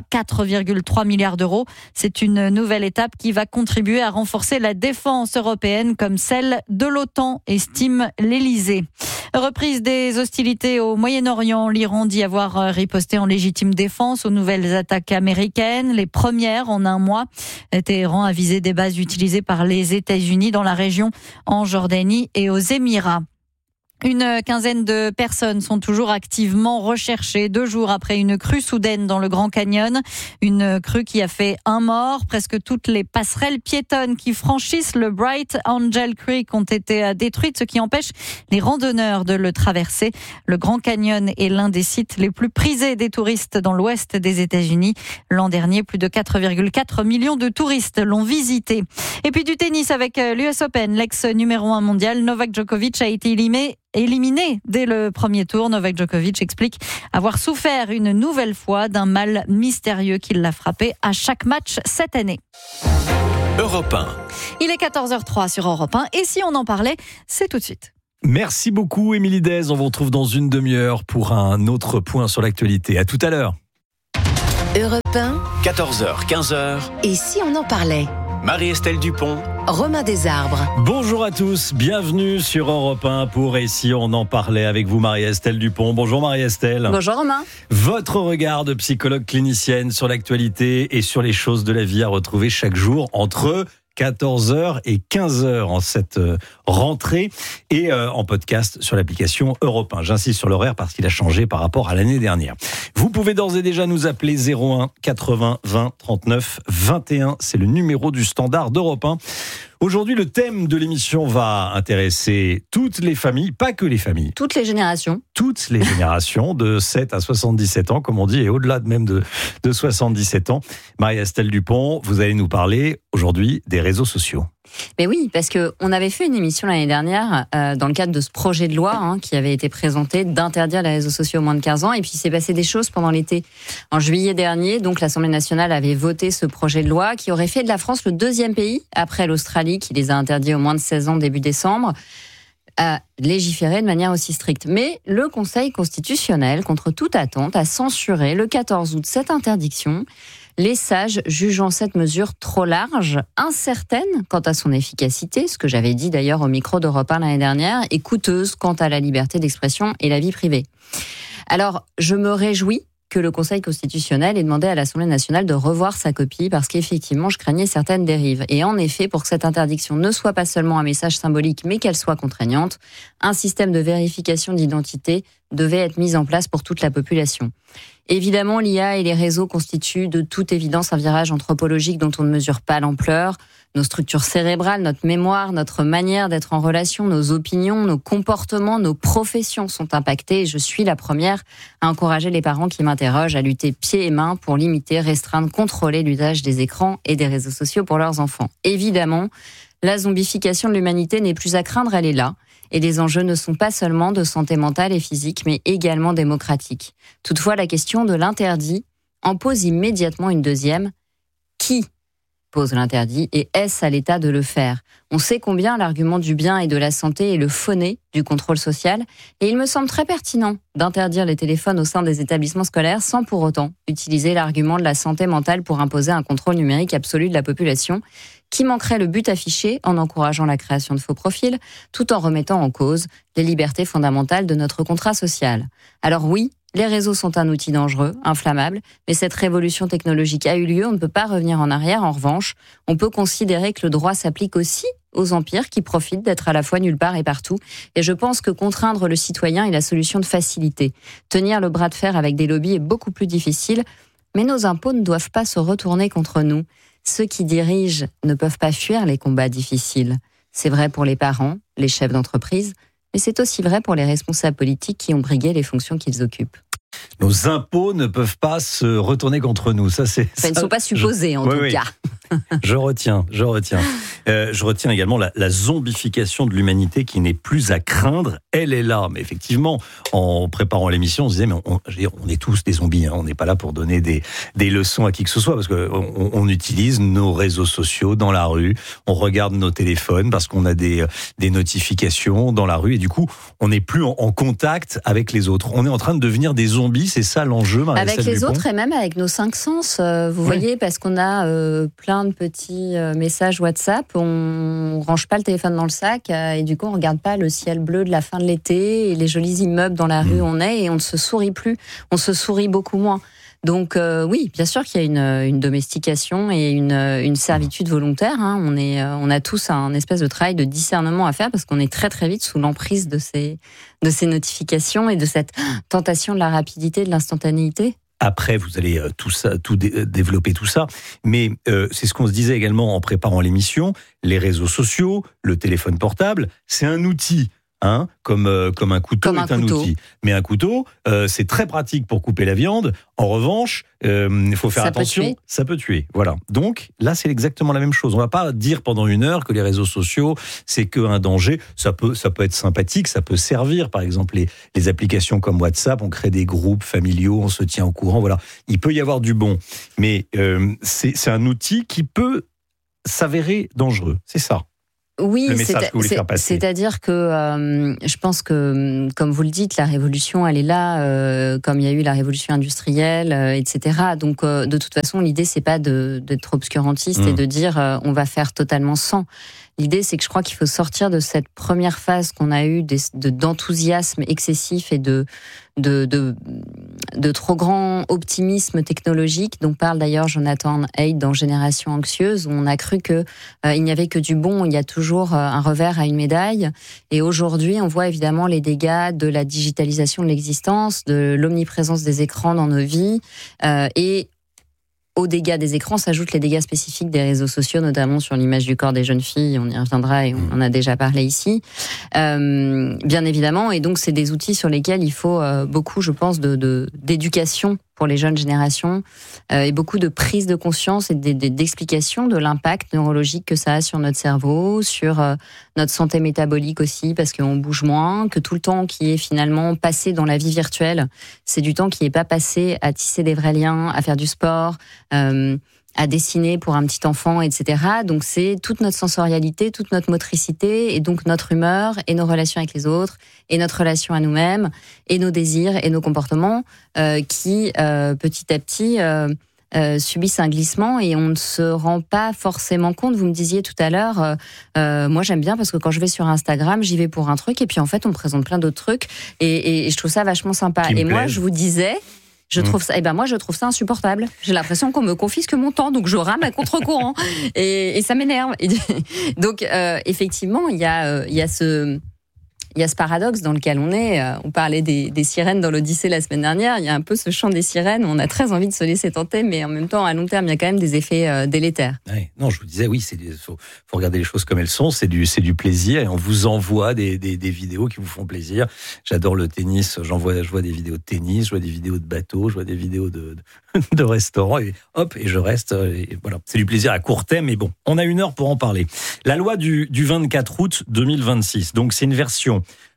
4,3 milliards d'euros. C'est une nouvelle étape qui va contribuer à renforcer la défense européenne comme celle de l'OTAN, estime l'Élysée. Reprise des hostilités au Moyen-Orient. L'Iran dit avoir riposté en légitime défense aux nouvelles attaques américaines, les premières en un mois. Téhéran a visé des bases utilisées par les États-Unis dans la région, en Jordanie et aux Émirats. Une quinzaine de personnes sont toujours activement recherchées 2 jours après une crue soudaine dans le Grand Canyon. Une crue qui a fait un mort. Presque toutes les passerelles piétonnes qui franchissent le Bright Angel Creek ont été détruites, ce qui empêche les randonneurs de le traverser. Le Grand Canyon est l'un des sites les plus prisés des touristes dans l'ouest des États-Unis. L'an dernier, plus de 4,4 millions de touristes l'ont visité. Et puis du tennis avec l'US Open. L'ex numéro 1 mondial, Novak Djokovic, a été éliminé dès le premier tour. Novak Djokovic explique avoir souffert une nouvelle fois d'un mal mystérieux qui l'a frappé à chaque match cette année. Europe 1. Il est 14h03 sur Europe 1 et si on en parlait, c'est tout de suite. Merci beaucoup Émilie Dez. On vous retrouve dans une demi-heure pour un autre point sur l'actualité. À tout à l'heure. Europe 1. 14h, 15h. Et si on en parlait ? Marie-Estelle Dupont. Romain Desarbres. Bonjour à tous, bienvenue sur Europe 1 pour Et si on en parlait avec vous Marie-Estelle Dupont. Bonjour Marie-Estelle. Bonjour Romain. Votre regard de psychologue clinicienne sur l'actualité et sur les choses de la vie à retrouver chaque jour entre 14h et 15h en cette rentrée et en podcast sur l'application Europe 1. J'insiste sur l'horaire parce qu'il a changé par rapport à l'année dernière. Vous pouvez d'ores et déjà nous appeler 01 80 20 39 21. C'est le numéro du standard d'Europe 1. Aujourd'hui, le thème de l'émission va intéresser toutes les familles, pas que les familles. Toutes les générations. Toutes les générations, de 7 à 77 ans, comme on dit, et au-delà même de 77 ans. Marie-Estelle Dupont, vous allez nous parler aujourd'hui des réseaux sociaux. Mais oui, parce qu'on avait fait une émission l'année dernière dans le cadre de ce projet de loi qui avait été présenté d'interdire les réseaux sociaux aux moins de 15 ans. Et puis il s'est passé des choses pendant l'été. En juillet dernier, donc l'Assemblée nationale avait voté ce projet de loi qui aurait fait de la France le 2e pays, après l'Australie qui les a interdits aux moins de 16 ans début décembre, à légiférer de manière aussi stricte. Mais le Conseil constitutionnel, contre toute attente, a censuré le 14 août cette interdiction, les sages jugeant cette mesure trop large, incertaine quant à son efficacité, ce que j'avais dit d'ailleurs au micro d'Europe 1 l'année dernière, et coûteuse quant à la liberté d'expression et la vie privée. Alors, je me réjouis que le Conseil constitutionnel ait demandé à l'Assemblée nationale de revoir sa copie parce qu'effectivement, je craignais certaines dérives. Et en effet, pour que cette interdiction ne soit pas seulement un message symbolique, mais qu'elle soit contraignante, un système de vérification d'identité devait être mis en place pour toute la population. Évidemment, l'IA et les réseaux constituent de toute évidence un virage anthropologique dont on ne mesure pas l'ampleur. Nos structures cérébrales, notre mémoire, notre manière d'être en relation, nos opinions, nos comportements, nos professions sont impactés. Et je suis la première à encourager les parents qui m'interrogent à lutter pieds et mains pour limiter, restreindre, contrôler l'usage des écrans et des réseaux sociaux pour leurs enfants. Évidemment, la zombification de l'humanité n'est plus à craindre, elle est là. Et les enjeux ne sont pas seulement de santé mentale et physique, mais également démocratiques. Toutefois, la question de l'interdit en pose immédiatement une deuxième. Qui pose l'interdit et est-ce à l'État de le faire ? On sait combien l'argument du bien et de la santé est le faux-nez du contrôle social et il me semble très pertinent d'interdire les téléphones au sein des établissements scolaires sans pour autant utiliser l'argument de la santé mentale pour imposer un contrôle numérique absolu de la population qui manquerait le but affiché en encourageant la création de faux profils tout en remettant en cause les libertés fondamentales de notre contrat social. Alors oui, les réseaux sont un outil dangereux, inflammable, mais cette révolution technologique a eu lieu, on ne peut pas revenir en arrière. En revanche, on peut considérer que le droit s'applique aussi aux empires qui profitent d'être à la fois nulle part et partout. Et je pense que contraindre le citoyen est la solution de facilité. Tenir le bras de fer avec des lobbies est beaucoup plus difficile, mais nos impôts ne doivent pas se retourner contre nous. Ceux qui dirigent ne peuvent pas fuir les combats difficiles. C'est vrai pour les parents, les chefs d'entreprise, mais c'est aussi vrai pour les responsables politiques qui ont brigué les fonctions qu'ils occupent. Nos impôts ne peuvent pas se retourner contre nous. Ça, c'est. Enfin, ils ne sont pas supposés, en tout cas. Je retiens. Je retiens également la zombification de l'humanité qui n'est plus à craindre. Elle est là. Mais effectivement, en préparant l'émission, on se disait, mais on est tous des zombies. On n'est pas là pour donner des leçons à qui que ce soit parce qu'on utilise nos réseaux sociaux dans la rue. On regarde nos téléphones parce qu'on a des notifications dans la rue. Et du coup, on n'est plus en contact avec les autres. On est en train de devenir des zombies. C'est ça l'enjeu, Marie-Estelle Avec les Dupont. autres et même avec nos 5 sens. Vous voyez, parce qu'on a plein de petits messages WhatsApp, on range pas le téléphone dans le sac et du coup on regarde pas le ciel bleu de la fin de l'été et les jolis immeubles dans la rue où on est et on ne se sourit plus, on se sourit beaucoup moins. Donc oui, bien sûr qu'il y a une domestication et une servitude volontaire. On a tous un espèce de travail de discernement à faire parce qu'on est très très vite sous l'emprise de ces notifications et de cette tentation de la rapidité, de l'instantanéité. Après, vous allez développer tout ça, mais c'est ce qu'on se disait également en préparant l'émission. Les réseaux sociaux, le téléphone portable, c'est un outil. Comme un couteau est un outil. Mais un couteau, c'est très pratique pour couper la viande. En revanche, il faut faire attention. Ça peut tuer. Voilà. Donc là, c'est exactement la même chose. On va pas dire pendant 1 heure que les réseaux sociaux, c'est qu'un danger. Ça peut être sympathique, ça peut servir. Par exemple, les applications comme WhatsApp, on crée des groupes familiaux, on se tient au courant. Voilà. Il peut y avoir du bon. Mais c'est un outil qui peut s'avérer dangereux. C'est ça. Oui, c'est-à-dire que je pense que, comme vous le dites, la révolution, elle est là, comme il y a eu la révolution industrielle, etc. Donc, de toute façon, l'idée, c'est pas d'être obscurantiste et de dire on va faire totalement sans. L'idée, c'est que je crois qu'il faut sortir de cette première phase qu'on a eue d'enthousiasme excessif et de trop grand optimisme technologique, dont parle d'ailleurs Jonathan Haidt dans Génération anxieuse, où on a cru que il n'y avait que du bon, il y a toujours un revers à une médaille. Et aujourd'hui, on voit évidemment les dégâts de la digitalisation de l'existence, de l'omniprésence des écrans dans nos vies, et aux dégâts des écrans s'ajoutent les dégâts spécifiques des réseaux sociaux, notamment sur l'image du corps des jeunes filles. On y reviendra et on en a déjà parlé ici. Bien évidemment, et donc c'est des outils sur lesquels il faut beaucoup, je pense, d'éducation pour les jeunes générations et beaucoup de prise de conscience et d'explication de l'impact neurologique que ça a sur notre cerveau, sur notre santé métabolique aussi, parce qu'on bouge moins, que tout le temps qui est finalement passé dans la vie virtuelle, c'est du temps qui n'est pas passé à tisser des vrais liens, à faire du sport, à dessiner pour un petit enfant, etc. Donc c'est toute notre sensorialité, toute notre motricité, et donc notre humeur, et nos relations avec les autres, et notre relation à nous-mêmes, et nos désirs, et nos comportements, qui petit à petit subissent un glissement, et on ne se rend pas forcément compte. Vous me disiez tout à l'heure, moi j'aime bien parce que quand je vais sur Instagram, j'y vais pour un truc, et puis en fait on me présente plein d'autres trucs, et je trouve ça vachement sympa. Et moi je vous disais... Je trouve ça, moi je trouve ça insupportable. J'ai l'impression qu'on me confisque mon temps, donc je rame à contre-courant et ça m'énerve. Donc effectivement, il y a ce paradoxe dans lequel on est. On parlait des sirènes dans l'Odyssée la semaine dernière. Il y a un peu ce chant des sirènes. On a très envie de se laisser tenter, mais en même temps, à long terme, il y a quand même des effets délétères. Ouais, non, je vous disais, oui, faut regarder les choses comme elles sont. C'est du plaisir, et on vous envoie des vidéos qui vous font plaisir. J'adore le tennis. Je vois des vidéos de tennis, je vois des vidéos de bateaux, je vois des vidéos de restaurants, et hop, et je reste. Et voilà, c'est du plaisir à court terme, mais bon, on a 1 heure pour en parler. La loi du 24 août 2026. Donc, c'est une version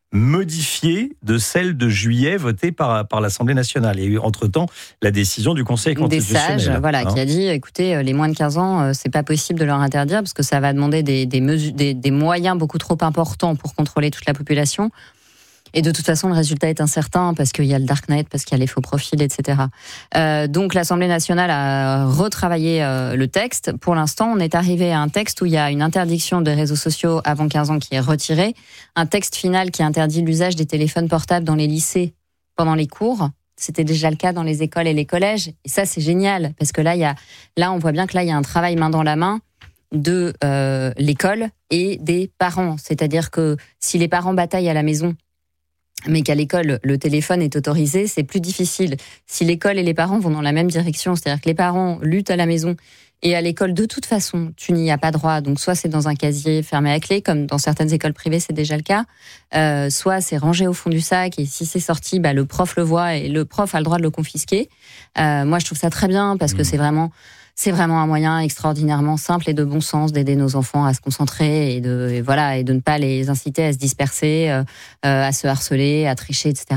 modifiée de celle de juillet votée par l'Assemblée nationale. Il y a eu entre-temps la décision du Conseil constitutionnel. Des sages, voilà, qui a dit, écoutez, les moins de 15 ans, c'est pas possible de leur interdire parce que ça va demander des moyens beaucoup trop importants pour contrôler toute la population. Et de toute façon, le résultat est incertain parce qu'il y a le darknet, parce qu'il y a les faux profils, etc. Donc l'Assemblée nationale a retravaillé le texte. Pour l'instant, on est arrivé à un texte où il y a une interdiction des réseaux sociaux avant 15 ans qui est retirée, un texte final qui interdit l'usage des téléphones portables dans les lycées pendant les cours. C'était déjà le cas dans les écoles et les collèges. Et ça, c'est génial parce que là, on voit bien que là, il y a un travail main dans la main de l'école et des parents. C'est-à-dire que si les parents bataillent à la maison, mais qu'à l'école, le téléphone est autorisé, c'est plus difficile. Si l'école et les parents vont dans la même direction, c'est-à-dire que les parents luttent à la maison et à l'école, de toute façon, tu n'y as pas droit. Donc, soit c'est dans un casier fermé à clé, comme dans certaines écoles privées, c'est déjà le cas. Soit c'est rangé au fond du sac et si c'est sorti, le prof le voit et le prof a le droit de le confisquer. Moi, je trouve ça très bien parce que c'est vraiment un moyen extraordinairement simple et de bon sens d'aider nos enfants à se concentrer et de ne pas les inciter à se disperser, à se harceler, à tricher, etc.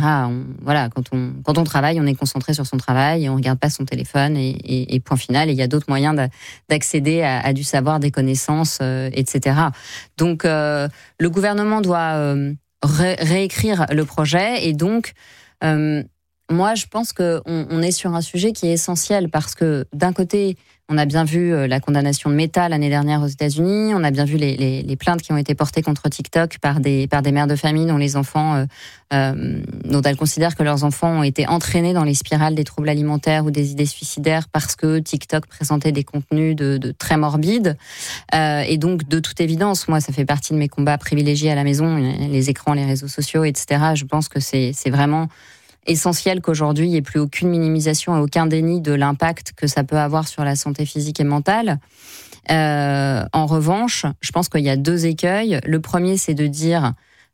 Quand on travaille, on est concentré sur son travail et on regarde pas son téléphone et point final. Et il y a d'autres moyens d'accéder à du savoir, des connaissances, etc. Donc, le gouvernement doit réécrire le projet et donc Moi, je pense qu'on est sur un sujet qui est essentiel parce que d'un côté, on a bien vu la condamnation de Meta l'année dernière aux États-Unis. On a bien vu les plaintes qui ont été portées contre TikTok par des mères de famille dont les enfants, dont elles considèrent que leurs enfants ont été entraînés dans les spirales des troubles alimentaires ou des idées suicidaires parce que TikTok présentait des contenus de très morbides. Et donc, de toute évidence, moi, ça fait partie de mes combats privilégiés à la maison, les écrans, les réseaux sociaux, etc. Je pense que c'est vraiment essentiel qu'aujourd'hui, il n'y ait plus aucune minimisation et aucun déni de l'impact que ça peut avoir sur la santé physique et mentale. En revanche, je pense qu'il y a 2 écueils. Le premier, c'est de dire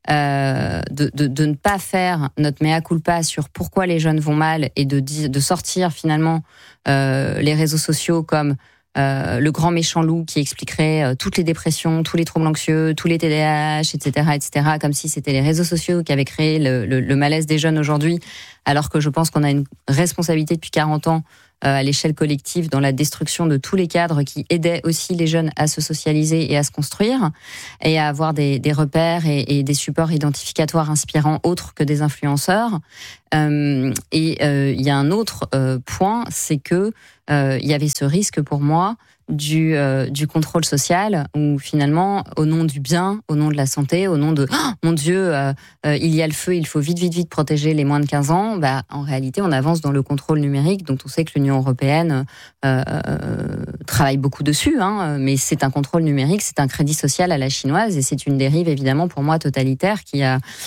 de ne pas faire notre mea culpa sur pourquoi les jeunes vont mal et de sortir finalement les réseaux sociaux comme le grand méchant loup qui expliquerait toutes les dépressions, tous les troubles anxieux, tous les TDAH, etc., comme si c'était les réseaux sociaux qui avaient créé le malaise des jeunes aujourd'hui, alors que je pense qu'on a une responsabilité depuis 40 ans à l'échelle collective dans la destruction de tous les cadres qui aidaient aussi les jeunes à se socialiser et à se construire et à avoir des repères et des supports identificatoires inspirants autres que des influenceurs. Il y a un autre point, c'est que il y avait ce risque pour moi du contrôle social où finalement au nom du bien, au nom de la santé, au nom de mon Dieu, il y a le feu, il faut vite protéger les moins de 15 ans, en réalité on avance dans le contrôle numérique dont on sait que l'Union européenne travaille beaucoup dessus, mais c'est un contrôle numérique, c'est un crédit social à la chinoise et c'est une dérive évidemment pour moi totalitaire qui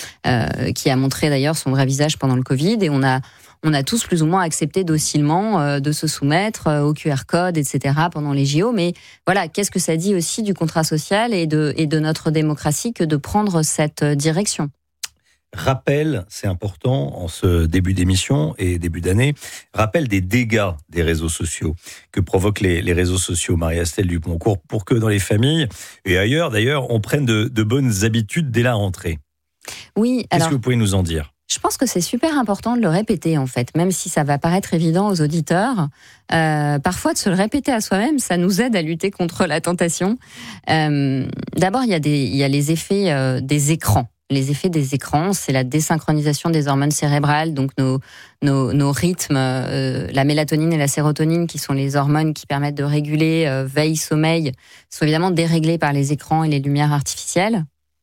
a montré d'ailleurs son vrai visage pendant le Covid et on a tous plus ou moins accepté docilement de se soumettre au QR code, etc. pendant les JO. Mais voilà, qu'est-ce que ça dit aussi du contrat social et de notre démocratie que de prendre cette direction ? Rappel, c'est important en ce début d'émission et début d'année, rappel des dégâts des réseaux sociaux que provoquent les réseaux sociaux, Marie-Astelle Dupont-Court, pour que dans les familles et ailleurs d'ailleurs, on prenne de bonnes habitudes dès la rentrée. Oui, Qu'est-ce que vous pouvez nous en dire ? Je pense que c'est super important de le répéter en fait, même si ça va paraître évident aux auditeurs. Parfois, de se le répéter à soi-même, ça nous aide à lutter contre la tentation. D'abord, il y a les effets des écrans. Les effets des écrans, c'est la désynchronisation des hormones cérébrales, donc nos rythmes, la mélatonine et la sérotonine, qui sont les hormones qui permettent de réguler veille-sommeil, sont évidemment déréglées par les écrans et les lumières artificielles.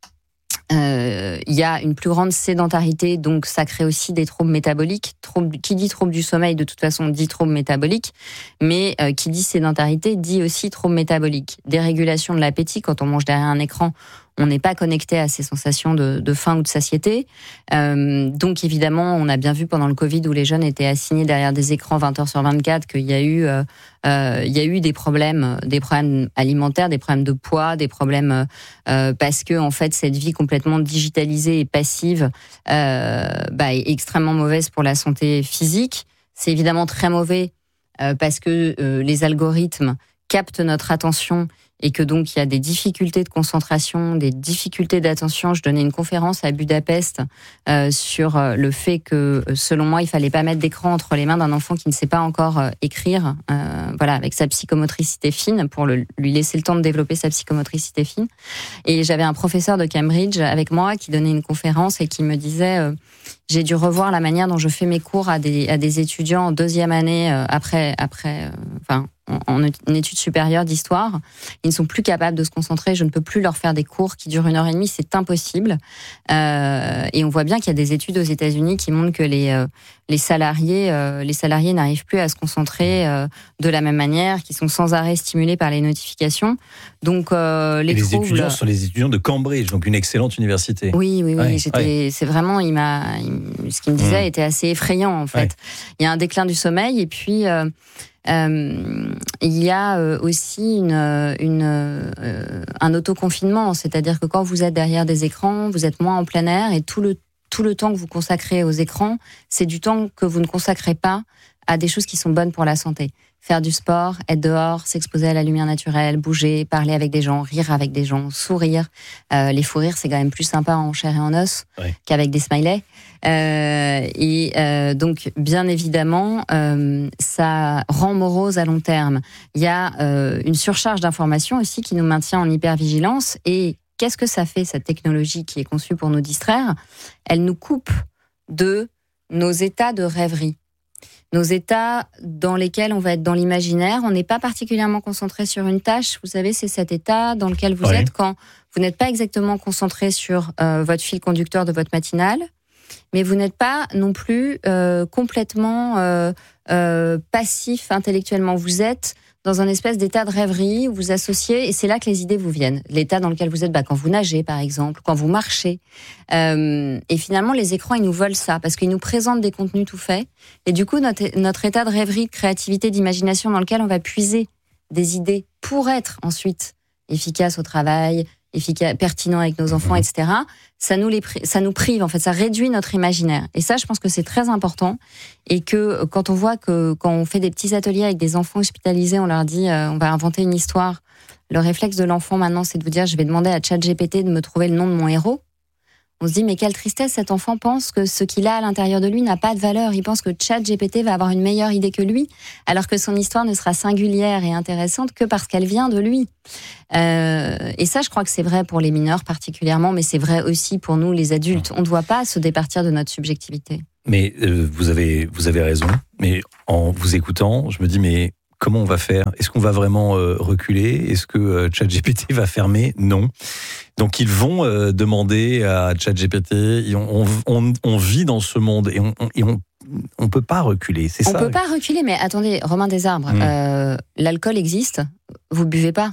Il y a une plus grande sédentarité, donc ça crée aussi des troubles métaboliques. Qui dit trouble du sommeil, de toute façon, dit trouble métabolique, mais qui dit sédentarité, dit aussi trouble métabolique. Dérégulation de l'appétit, quand on mange derrière un écran, on n'est pas connecté à ces sensations de faim ou de satiété. Donc évidemment, on a bien vu pendant le Covid où les jeunes étaient assignés derrière des écrans 20h sur 24 qu'il y a eu des problèmes alimentaires, des problèmes de poids, des problèmes parce que en fait cette vie complètement digitalisée et passive est extrêmement mauvaise pour la santé physique. C'est évidemment très mauvais parce que les algorithmes captent notre attention et que donc il y a des difficultés de concentration, des difficultés d'attention. Je donnais une conférence à Budapest sur le fait que, selon moi, il fallait pas mettre d'écran entre les mains d'un enfant qui ne sait pas encore écrire, avec sa psychomotricité fine, pour lui laisser le temps de développer sa psychomotricité fine. Et j'avais un professeur de Cambridge avec moi qui donnait une conférence et qui me disait j'ai dû revoir la manière dont je fais mes cours à des étudiants en 2e année en études supérieures d'histoire. Ils ne sont plus capables de se concentrer. Je ne peux plus leur faire des cours qui durent 1h30. C'est impossible. Et on voit bien qu'il y a des études aux États-Unis qui montrent que les salariés n'arrivent plus à se concentrer de la même manière, qui sont sans arrêt stimulés par les notifications. Donc les étudiants sont les étudiants de Cambridge, donc une excellente université. Oui. C'est vraiment, ce qu'il me disait était assez effrayant en fait. Ouais. Il y a un déclin du sommeil et puis il y a aussi un autoconfinement, c'est-à-dire que quand vous êtes derrière des écrans, vous êtes moins en plein air et tout le temps que vous consacrez aux écrans, c'est du temps que vous ne consacrez pas à des choses qui sont bonnes pour la santé. Faire du sport, être dehors, s'exposer à la lumière naturelle, bouger, parler avec des gens, rire avec des gens, sourire. Les fous rires, c'est quand même plus sympa en chair et en os qu'avec des smileys. Donc, bien évidemment, ça rend morose à long terme. Il y a une surcharge d'informations aussi qui nous maintient en hypervigilance. Et qu'est-ce que ça fait, cette technologie qui est conçue pour nous distraire ? Elle nous coupe de nos états de rêverie. Nos états dans lesquels on va être dans l'imaginaire, on n'est pas particulièrement concentré sur une tâche. Vous savez, c'est cet état dans lequel vous êtes quand vous n'êtes pas exactement concentré sur votre fil conducteur de votre matinale, mais vous n'êtes pas non plus complètement passif intellectuellement. Vous êtes dans un espèce d'état de rêverie où vous associez, et c'est là que les idées vous viennent. L'état dans lequel vous êtes, quand vous nagez, par exemple, quand vous marchez. Et finalement, les écrans, ils nous volent ça, parce qu'ils nous présentent des contenus tout faits. Et du coup, notre état de rêverie, de créativité, d'imagination dans lequel on va puiser des idées pour être ensuite efficace au travail, pertinent avec nos enfants, etc., ça nous prive, en fait, ça réduit notre imaginaire. Et ça, je pense que c'est très important. Et que quand on voit que quand on fait des petits ateliers avec des enfants hospitalisés, on leur dit on va inventer une histoire. Le réflexe de l'enfant maintenant, c'est de vous dire je vais demander à ChatGPT de me trouver le nom de mon héros. On se dit mais quelle tristesse, cet enfant pense que ce qu'il a à l'intérieur de lui n'a pas de valeur. Il pense que ChatGPT va avoir une meilleure idée que lui, alors que son histoire ne sera singulière et intéressante que parce qu'elle vient de lui. Et ça, je crois que c'est vrai pour les mineurs particulièrement, mais c'est vrai aussi pour nous, les adultes. On ne doit pas se départir de notre subjectivité. Mais vous avez raison. Mais en vous écoutant, je me dis mais comment on va faire ? Est-ce qu'on va vraiment reculer ? Est-ce que ChatGPT va fermer ? Non. Donc ils vont demander à ChatGPT. On vit dans ce monde et on peut pas reculer. C'est ça. On peut pas reculer, mais attendez, Romain Desarbres, l'alcool existe. Vous buvez pas.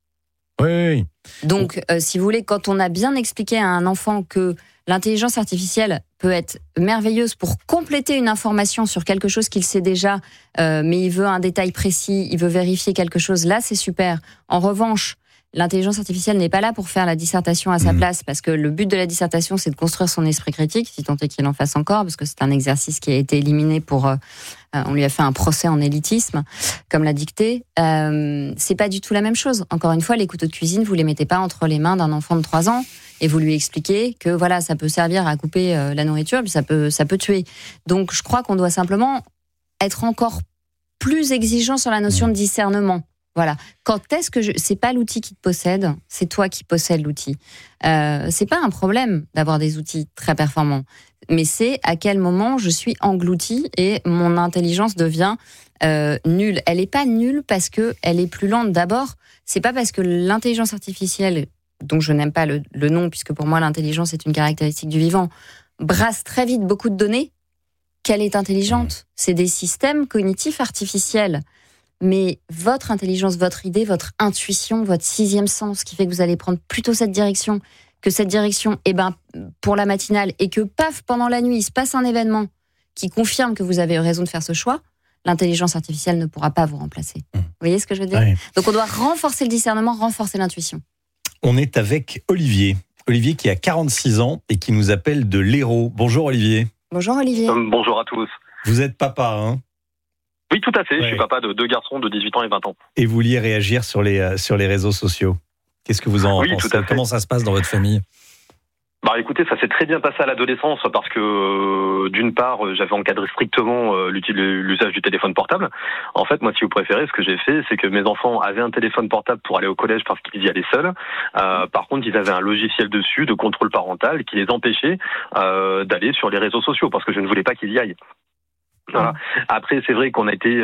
Oui. Donc, si vous voulez, quand on a bien expliqué à un enfant que l'intelligence artificielle peut être merveilleuse pour compléter une information sur quelque chose qu'il sait déjà, mais il veut un détail précis, il veut vérifier quelque chose, là c'est super. En revanche, l'intelligence artificielle n'est pas là pour faire la dissertation à sa place, parce que le but de la dissertation, c'est de construire son esprit critique, si tant est qu'il en fasse encore, parce que c'est un exercice qui a été éliminé pour... on lui a fait un procès en élitisme, comme l'a dicté. C'est pas du tout la même chose. Encore une fois, les couteaux de cuisine, vous les mettez pas entre les mains d'un enfant de 3 ans, et vous lui expliquez que voilà, ça peut servir à couper la nourriture, puis ça peut tuer. Donc, je crois qu'on doit simplement être encore plus exigeant sur la notion de discernement. Voilà. Quand est-ce que c'est pas l'outil qui te possède, c'est toi qui possèdes l'outil. C'est pas un problème d'avoir des outils très performants, mais c'est à quel moment je suis engloutie et mon intelligence devient nulle. Elle est pas nulle parce que elle est plus lente. D'abord, c'est pas parce que l'intelligence artificielle, dont je n'aime pas le nom, puisque pour moi l'intelligence est une caractéristique du vivant, brasse très vite beaucoup de données, qu'elle est intelligente. C'est des systèmes cognitifs artificiels. Mais votre intelligence, votre idée, votre intuition, votre 6e sens, qui fait que vous allez prendre plutôt cette direction, que cette direction, pour la matinale, et que paf, pendant la nuit, il se passe un événement qui confirme que vous avez raison de faire ce choix, l'intelligence artificielle ne pourra pas vous remplacer. Vous voyez ce que je veux dire ? Oui. Donc on doit renforcer le discernement, renforcer l'intuition. On est avec Olivier. Olivier qui a 46 ans et qui nous appelle de l'Hérault. Bonjour Olivier. Bonjour Olivier. Bonjour à tous. Vous êtes papa, hein ? Oui, tout à fait. Ouais. Je suis papa de 2 garçons de 18 ans et 20 ans. Et vous vouliez réagir sur les réseaux sociaux. Qu'est-ce que vous en pensez ? Tout à fait. Comment ça se passe dans votre famille ? Écoutez, ça s'est très bien passé à l'adolescence parce que d'une part, j'avais encadré strictement l'usage du téléphone portable. En fait, moi, si vous préférez, ce que j'ai fait, c'est que mes enfants avaient un téléphone portable pour aller au collège parce qu'ils y allaient seuls. Par contre, ils avaient un logiciel dessus de contrôle parental qui les empêchait d'aller sur les réseaux sociaux parce que je ne voulais pas qu'ils y aillent. Voilà. Après, c'est vrai qu'on a été,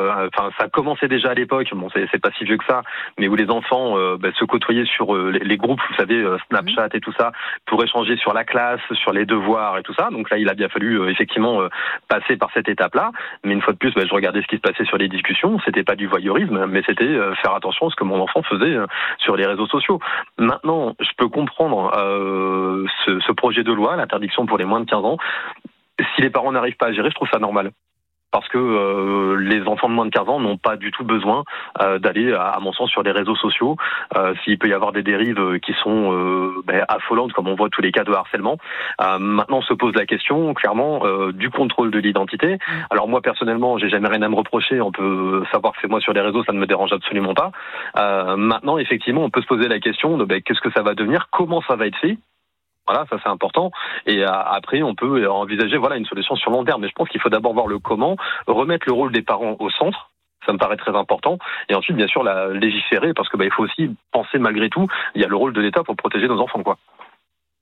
ça commençait déjà à l'époque. Bon, c'est pas si vieux que ça, mais où les enfants se côtoyaient sur les groupes, vous savez, Snapchat et tout ça, pour échanger sur la classe, sur les devoirs et tout ça. Donc là, il a bien fallu effectivement passer par cette étape-là. Mais une fois de plus, je regardais ce qui se passait sur les discussions. C'était pas du voyeurisme, mais c'était faire attention à ce que mon enfant faisait sur les réseaux sociaux. Maintenant, je peux comprendre ce projet de loi, l'interdiction pour les moins de 15 ans. Si les parents n'arrivent pas à gérer, je trouve ça normal. Parce que les enfants de moins de 15 ans n'ont pas du tout besoin d'aller, à mon sens, sur les réseaux sociaux. S'il peut y avoir des dérives qui sont affolantes, comme on voit tous les cas de harcèlement. Maintenant, on se pose la question, clairement, du contrôle de l'identité. Alors moi, personnellement, j'ai jamais rien à me reprocher. On peut savoir que c'est moi sur les réseaux, ça ne me dérange absolument pas. Maintenant, effectivement, on peut se poser la question de qu'est-ce que ça va devenir, comment ça va être fait. Voilà, ça c'est important. Et après, on peut envisager une solution sur long terme. Mais je pense qu'il faut d'abord voir le comment, remettre le rôle des parents au centre. Ça me paraît très important. Et ensuite, bien sûr, la légiférer, parce que il faut aussi penser malgré tout, il y a le rôle de l'État pour protéger nos enfants, quoi.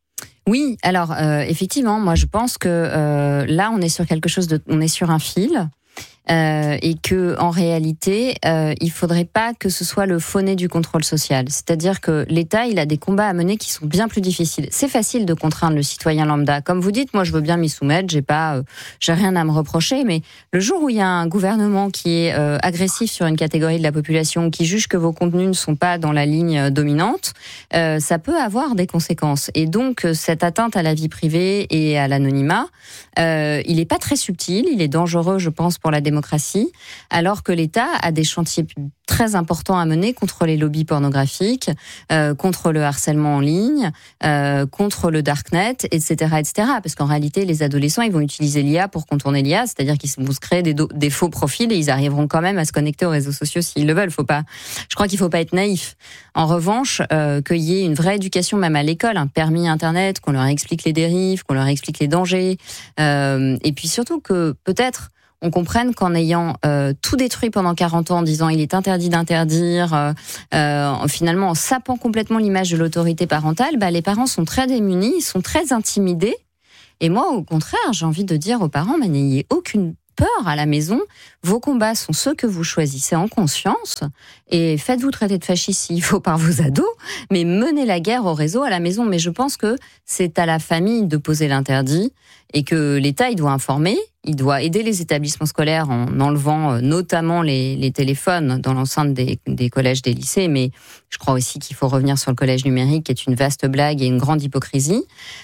Oui, alors effectivement, moi je pense que là on est sur quelque chose on est sur un fil. Et que en réalité, il faudrait pas que ce soit le faux nez du contrôle social. C'est-à-dire que l'État, il a des combats à mener qui sont bien plus difficiles. C'est facile de contraindre le citoyen lambda. Comme vous dites, moi je veux bien m'y soumettre, j'ai rien à me reprocher, mais le jour où il y a un gouvernement qui est agressif sur une catégorie de la population, qui juge que vos contenus ne sont pas dans la ligne dominante, ça peut avoir des conséquences. Et donc cette atteinte à la vie privée et à l'anonymat, il est pas très subtil, il est dangereux, je pense, pour la démocratie, alors que l'État a des chantiers très importants à mener contre les lobbies pornographiques, contre le harcèlement en ligne, contre le darknet, etc., etc. Parce qu'en réalité, les adolescents, ils vont utiliser l'IA pour contourner l'IA, c'est-à-dire qu'ils vont se créer des faux profils et ils arriveront quand même à se connecter aux réseaux sociaux s'ils le veulent. Je crois qu'il faut pas être naïf. En revanche, qu'il y ait une vraie éducation même à l'école, un permis Internet, qu'on leur explique les dérives, qu'on leur explique les dangers, et puis surtout que peut-être on comprenne qu'en ayant tout détruit pendant 40 ans, en disant il est interdit d'interdire, finalement en sapant complètement l'image de l'autorité parentale, les parents sont très démunis, ils sont très intimidés. Et moi, au contraire, j'ai envie de dire aux parents, mais n'ayez aucune peur à la maison. Vos combats sont ceux que vous choisissez en conscience et faites-vous traiter de fasciste s'il faut par vos ados, mais menez la guerre au réseau à la maison. Mais je pense que c'est à la famille de poser l'interdit et que l'État, il doit informer, il doit aider les établissements scolaires en enlevant notamment les téléphones dans l'enceinte des collèges, des lycées, mais je crois aussi qu'il faut revenir sur le collège numérique qui est une vaste blague et une grande hypocrisie.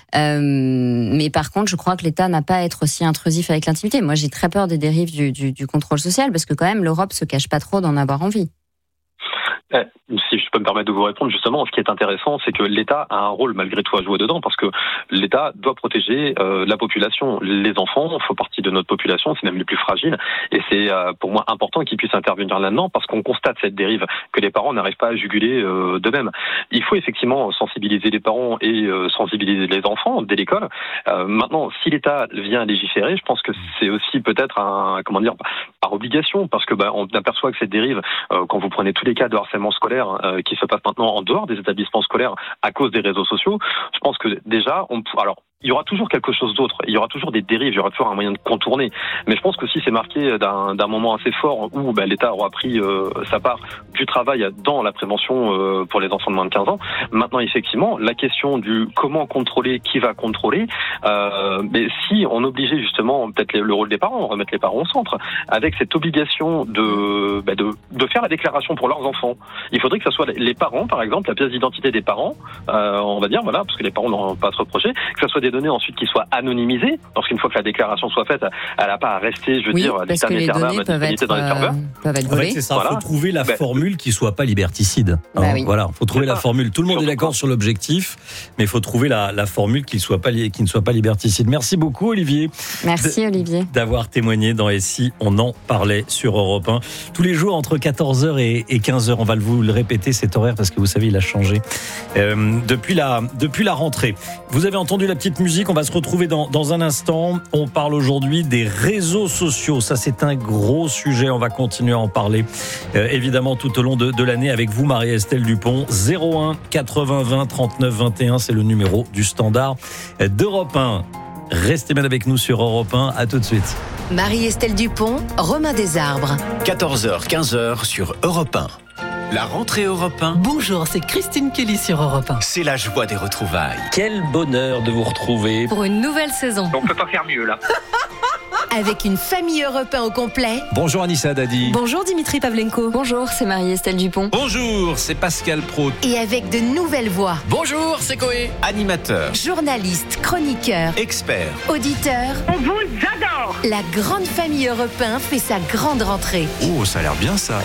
Mais par contre, je crois que l'État n'a pas à être aussi intrusif avec l'intimité. Moi, j'ai très peur des dérives du contrôle social parce que quand même, l'Europe se cache pas trop d'en avoir envie. Si je peux me permettre de vous répondre, justement, ce qui est intéressant, c'est que l'État a un rôle malgré tout à jouer dedans, parce que l'État doit protéger la population. Les enfants font partie de notre population, c'est même les plus fragiles, et c'est pour moi important qu'ils puissent intervenir là-dedans, parce qu'on constate cette dérive, que les parents n'arrivent pas à juguler d'eux-mêmes. Il faut effectivement sensibiliser les parents et sensibiliser les enfants dès l'école. Maintenant, si l'État vient légiférer, je pense que c'est aussi peut-être par obligation, parce que on aperçoit que cette dérive, quand vous prenez tous les cas de harcèlement scolaire qui se passe maintenant en dehors des établissements scolaires à cause des réseaux sociaux, je pense que déjà, il y aura toujours quelque chose d'autre, il y aura toujours des dérives, il y aura toujours un moyen de contourner. Mais je pense que si c'est marqué d'un moment assez fort où l'État aura pris sa part du travail dans la prévention pour les enfants de moins de 15 ans. Maintenant, effectivement, la question du comment contrôler, qui va contrôler, mais si on obligeait justement peut-être le rôle des parents, remettre les parents au centre, avec cette obligation de faire la déclaration pour leurs enfants. Il faudrait que ce soit les parents, par exemple, la pièce d'identité des parents, on va dire, parce que les parents n'ont pas à se reprocher, que ce soit des données ensuite qui soient anonymisées, parce qu'une fois que la déclaration soit faite, elle n'a pas à rester, parce que les données peuvent être volées. C'est ça, il faut trouver la formule qui ne soit pas liberticide. Voilà, il faut trouver la formule. Tout le monde est d'accord sur l'objectif, mais il faut trouver la formule qui ne soit pas liberticide. Merci beaucoup, Olivier. Merci, Olivier. D'avoir témoigné dans SI. On en parlait sur Europe 1. Tous les jours, entre 14h et 15h, on va vous le répéter, cet horaire, parce que vous savez, il a changé depuis la rentrée. Vous avez entendu la petite musique, on va se retrouver dans un instant. On parle aujourd'hui des réseaux sociaux. Ça, c'est un gros sujet. On va continuer à en parler, évidemment, tout au long de l'année avec vous, Marie-Estelle Dupont. 01 80 20 39 21, c'est le numéro du standard d'Europe 1. Restez bien avec nous sur Europe 1. À tout de suite. Marie-Estelle Dupont, Romain Desarbres. 14h, 15h sur Europe 1. La rentrée Europe 1. Bonjour, c'est Christine Kelly sur Europe 1. C'est la joie des retrouvailles. Quel bonheur de vous retrouver pour une nouvelle saison. On peut pas faire mieux là. Avec une famille Europe 1 au complet. Bonjour Anissa Dadi. Bonjour Dimitri Pavlenko. Bonjour, c'est Marie-Estelle Dupont. Bonjour, c'est Pascal Praud. Et avec de nouvelles voix. Bonjour, c'est Coé. Animateur, journaliste, chroniqueur, expert, auditeur. On vous adore. La grande famille Europe 1 fait sa grande rentrée. Oh, ça a l'air bien ça.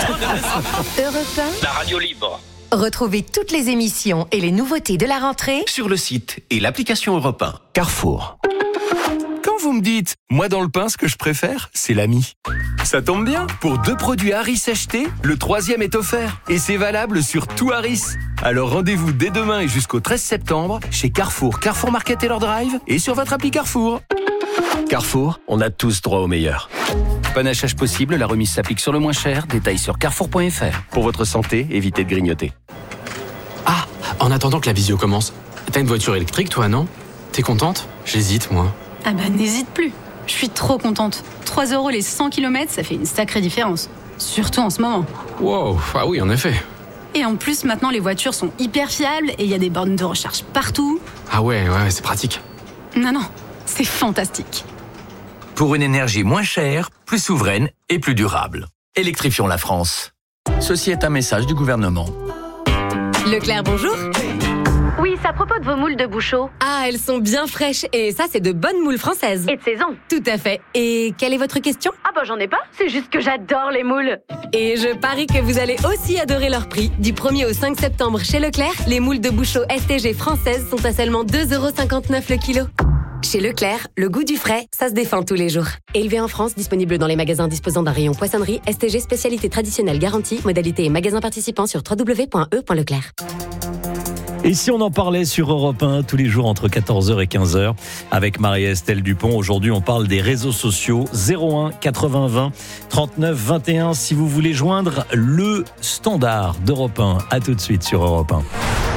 Europe 1. La radio libre. Retrouvez toutes les émissions et les nouveautés de la rentrée sur le site et l'application Europe 1. Carrefour. Quand vous me dites, moi dans le pain, ce que je préfère, c'est l'ami. Ça tombe bien, pour 2 produits Harris achetés, le 3e est offert. Et c'est valable sur tout Harris. Alors rendez-vous dès demain et jusqu'au 13 septembre chez Carrefour, Carrefour Market Taylor Drive et sur votre appli Carrefour. Carrefour, on a tous droit au meilleur. Panachage possible, la remise s'applique sur le moins cher. Détails sur carrefour.fr. Pour votre santé, évitez de grignoter. Ah, en attendant que la visio commence, T'as une voiture électrique, toi, non? T'es contente? J'hésite, moi. Ah bah n'hésite plus. Je suis trop contente. 3 € les 100 km, ça fait une sacrée différence. Surtout en ce moment. Wow, ah oui, en effet. Et en plus, maintenant, les voitures sont hyper fiables et il y a des bornes de recharge partout. Ah ouais, c'est pratique. Non, c'est fantastique. Pour une énergie moins chère, plus souveraine et plus durable. Électrifions la France. Ceci est un message du gouvernement. Leclerc, bonjour. Oui, c'est à propos de vos moules de Bouchot. Ah, elles sont bien fraîches. Et ça, c'est de bonnes moules françaises. Et de saison. Tout à fait. Et quelle est votre question? Ah bah j'en ai pas, c'est juste que j'adore les moules. Et je parie que vous allez aussi adorer leur prix. Du 1er au 5 septembre chez Leclerc, les moules de Bouchot STG françaises sont à seulement 2,59 € le kilo. Chez Leclerc, le goût du frais, ça se défend tous les jours. Élevé en France, disponible dans les magasins disposant d'un rayon poissonnerie, STG spécialité traditionnelle garantie, modalité et magasins participants sur www.e.leclerc. Et si on en parlait sur Europe 1 tous les jours entre 14h et 15h avec Marie-Estelle Dupont. Aujourd'hui, on parle des réseaux sociaux. 01 80 20 39 21 si vous voulez joindre le standard d'Europe 1. À tout de suite sur Europe 1.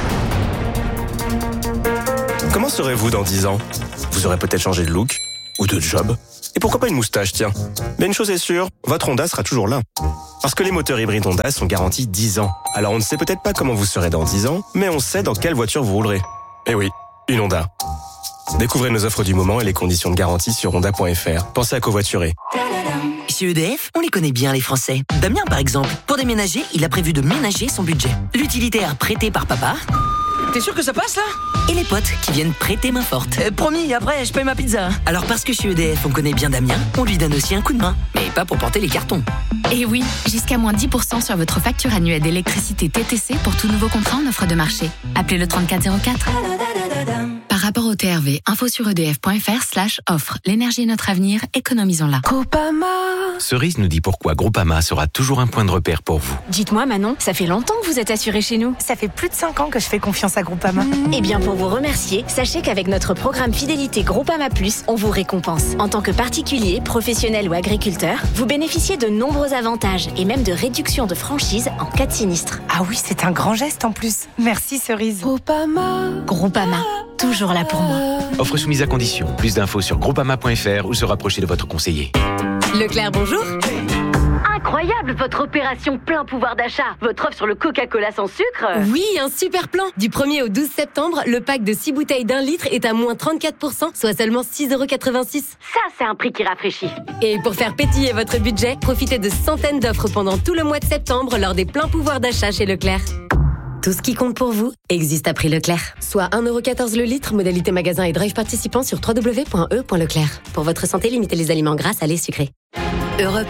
Comment serez-vous dans 10 ans? Vous aurez peut-être changé de look ou de job. Et pourquoi pas une moustache, tiens. Mais une chose est sûre, votre Honda sera toujours là. Parce que les moteurs hybrides Honda sont garantis 10 ans. Alors on ne sait peut-être pas comment vous serez dans 10 ans, mais on sait dans quelle voiture vous roulerez. Eh oui, une Honda. Découvrez nos offres du moment et les conditions de garantie sur honda.fr. Pensez à covoiturer. Chez EDF, on les connaît bien les Français. Damien par exemple, pour déménager, il a prévu de ménager son budget. L'utilitaire prêté par papa. T'es sûr que ça passe là? Et les potes qui viennent prêter main forte. Promis, après je paye ma pizza. Alors parce que chez EDF on connaît bien Damien, on lui donne aussi un coup de main. Mais pas pour porter les cartons. Et oui, jusqu'à moins 10% sur votre facture annuelle d'électricité TTC pour tout nouveau contrat en offre de marché. Appelez le 3404. Par rapport au TRV, info sur edf.fr/offre. L'énergie est notre avenir, économisons-la. Groupama. Cerise nous dit pourquoi Groupama sera toujours un point de repère pour vous. Dites-moi Manon, ça fait longtemps que vous êtes assurée chez nous. Ça fait plus de 5 ans que je fais confiance à Groupama. Eh bien pour vous remercier, sachez qu'avec notre programme Fidélité Groupama Plus, on vous récompense. En tant que particulier, professionnel ou agriculteur, vous bénéficiez de nombreux avantages et même de réductions de franchise en cas de sinistre. Ah oui, c'est un grand geste en plus. Merci Cerise. Groupama, toujours là pour moi. Offre soumise à condition. Plus d'infos sur groupama.fr ou se rapprocher de votre conseiller. Leclerc, bonjour. Incroyable votre opération plein pouvoir d'achat. Votre offre sur le Coca-Cola sans sucre. Oui, un super plan. Du 1er au 12 septembre, le pack de 6 bouteilles d'1 litre est à moins 34%, soit seulement 6,86 €. Ça, c'est un prix qui rafraîchit. Et pour faire pétiller votre budget, profitez de centaines d'offres pendant tout le mois de septembre lors des pleins pouvoirs d'achat chez Leclerc. Tout ce qui compte pour vous existe à prix Leclerc. Soit 1,14 € le litre, modalité magasin et drive participant sur www.e.leclerc. Pour votre santé, limitez les aliments gras, salés, sucrés. Europe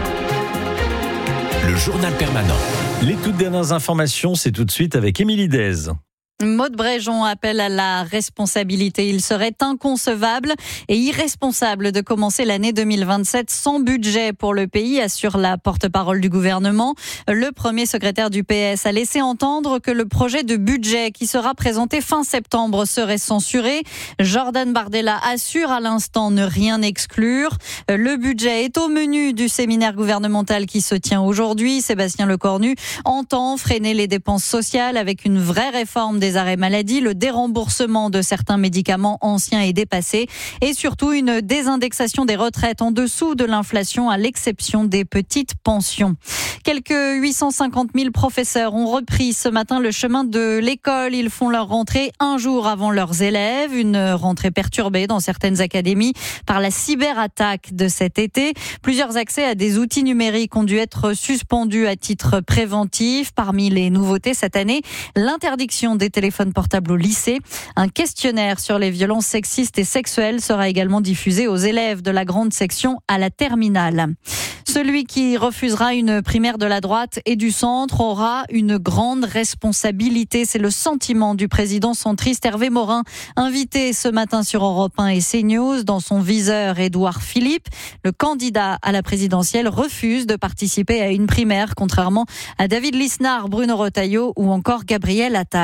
1. Le journal permanent. Les toutes dernières informations, c'est tout de suite avec Émilie Dez. Maude Bréjon appelle à la responsabilité. Il serait inconcevable et irresponsable de commencer l'année 2027 sans budget pour le pays, assure la porte-parole du gouvernement. Le premier secrétaire du PS a laissé entendre que le projet de budget qui sera présenté fin septembre serait censuré. Jordan Bardella assure à l'instant ne rien exclure. Le budget est au menu du séminaire gouvernemental qui se tient aujourd'hui. Sébastien Lecornu entend freiner les dépenses sociales avec une vraie réforme des arrêts maladie, le déremboursement de certains médicaments anciens et dépassés et surtout une désindexation des retraites en dessous de l'inflation à l'exception des petites pensions. Quelques 850 000 professeurs ont repris ce matin le chemin de l'école. Ils font leur rentrée un jour avant leurs élèves. Une rentrée perturbée dans certaines académies par la cyberattaque de cet été. Plusieurs accès à des outils numériques ont dû être suspendus à titre préventif. Parmi les nouveautés cette année, l'interdiction des téléphones portables au lycée. Un questionnaire sur les violences sexistes et sexuelles sera également diffusé aux élèves de la grande section à la terminale. Celui qui refusera une primaire de la droite et du centre aura une grande responsabilité. C'est le sentiment du président centriste Hervé Morin, invité ce matin sur Europe 1 et CNews. Dans son viseur, Édouard Philippe, le candidat à la présidentielle, refuse de participer à une primaire, contrairement à David Lisnard, Bruno Retailleau ou encore Gabriel Attal.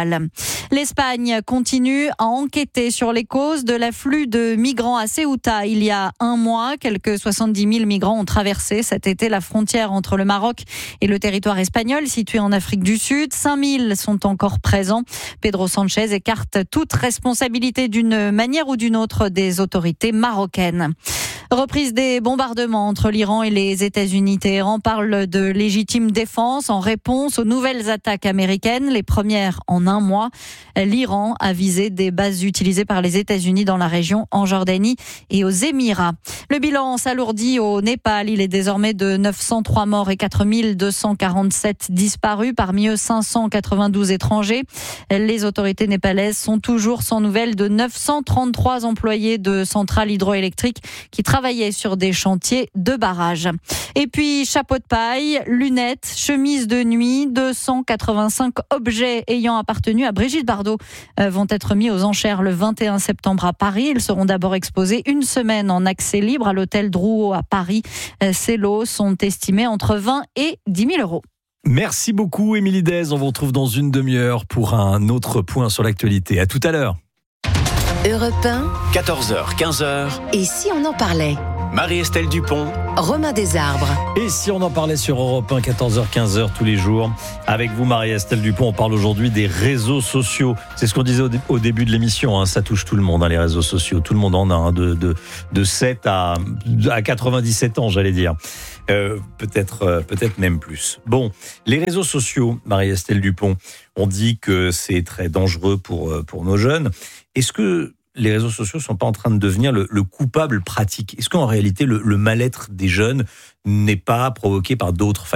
L'Espagne continue à enquêter sur les causes de l'afflux de migrants à Ceuta. Il y a un mois, quelques 70 000 migrants ont traversé cet été la frontière entre le Maroc et le territoire espagnol situé en Afrique du Sud. 5 000 sont encore présents. Pedro Sanchez écarte toute responsabilité d'une manière ou d'une autre des autorités marocaines. Reprise des bombardements entre l'Iran et les États-Unis. Téhéran parle de légitime défense en réponse aux nouvelles attaques américaines, les premières en un mois. L'Iran a visé des bases utilisées par les États-Unis dans la région, en Jordanie et aux Émirats. Le bilan s'alourdit au Népal. Il est désormais de 903 morts et 4 247 disparus, parmi eux 592 étrangers. Les autorités népalaises sont toujours sans nouvelles de 933 employés de centrales hydroélectriques qui travaillaient sur des chantiers de barrages. Et puis, chapeau de paille, lunettes, chemise de nuit, 285 objets ayant appartenu à Brigitte Bardot vont être mis aux enchères le 21 septembre à Paris. Ils seront d'abord exposés une semaine en accès libre à l'hôtel Drouot à Paris. Ces lots sont estimés entre 20 et 10 000 euros. Merci beaucoup, Émilie Dez. On vous retrouve dans une demi-heure pour un autre point sur l'actualité. À tout à l'heure. Europe 1, 14h, 15h. et si on en parlait? Marie-Estelle Dupont. Romain Desarbres. Et si on en parlait sur Europe 1, 14h, 15h tous les jours. Avec vous, Marie-Estelle Dupont, on parle aujourd'hui des réseaux sociaux. C'est ce qu'on disait au début de l'émission, hein. Ça touche tout le monde, hein, les réseaux sociaux. Tout le monde en a, hein, de 7 à 97 ans, j'allais dire. Peut-être même plus. Bon, les réseaux sociaux, Marie-Estelle Dupont, on dit que c'est très dangereux pour nos jeunes. Est-ce que les réseaux sociaux ne sont pas en train de devenir le coupable pratique? Est-ce qu'en réalité, le mal-être des jeunes n'est pas provoqué par d'autres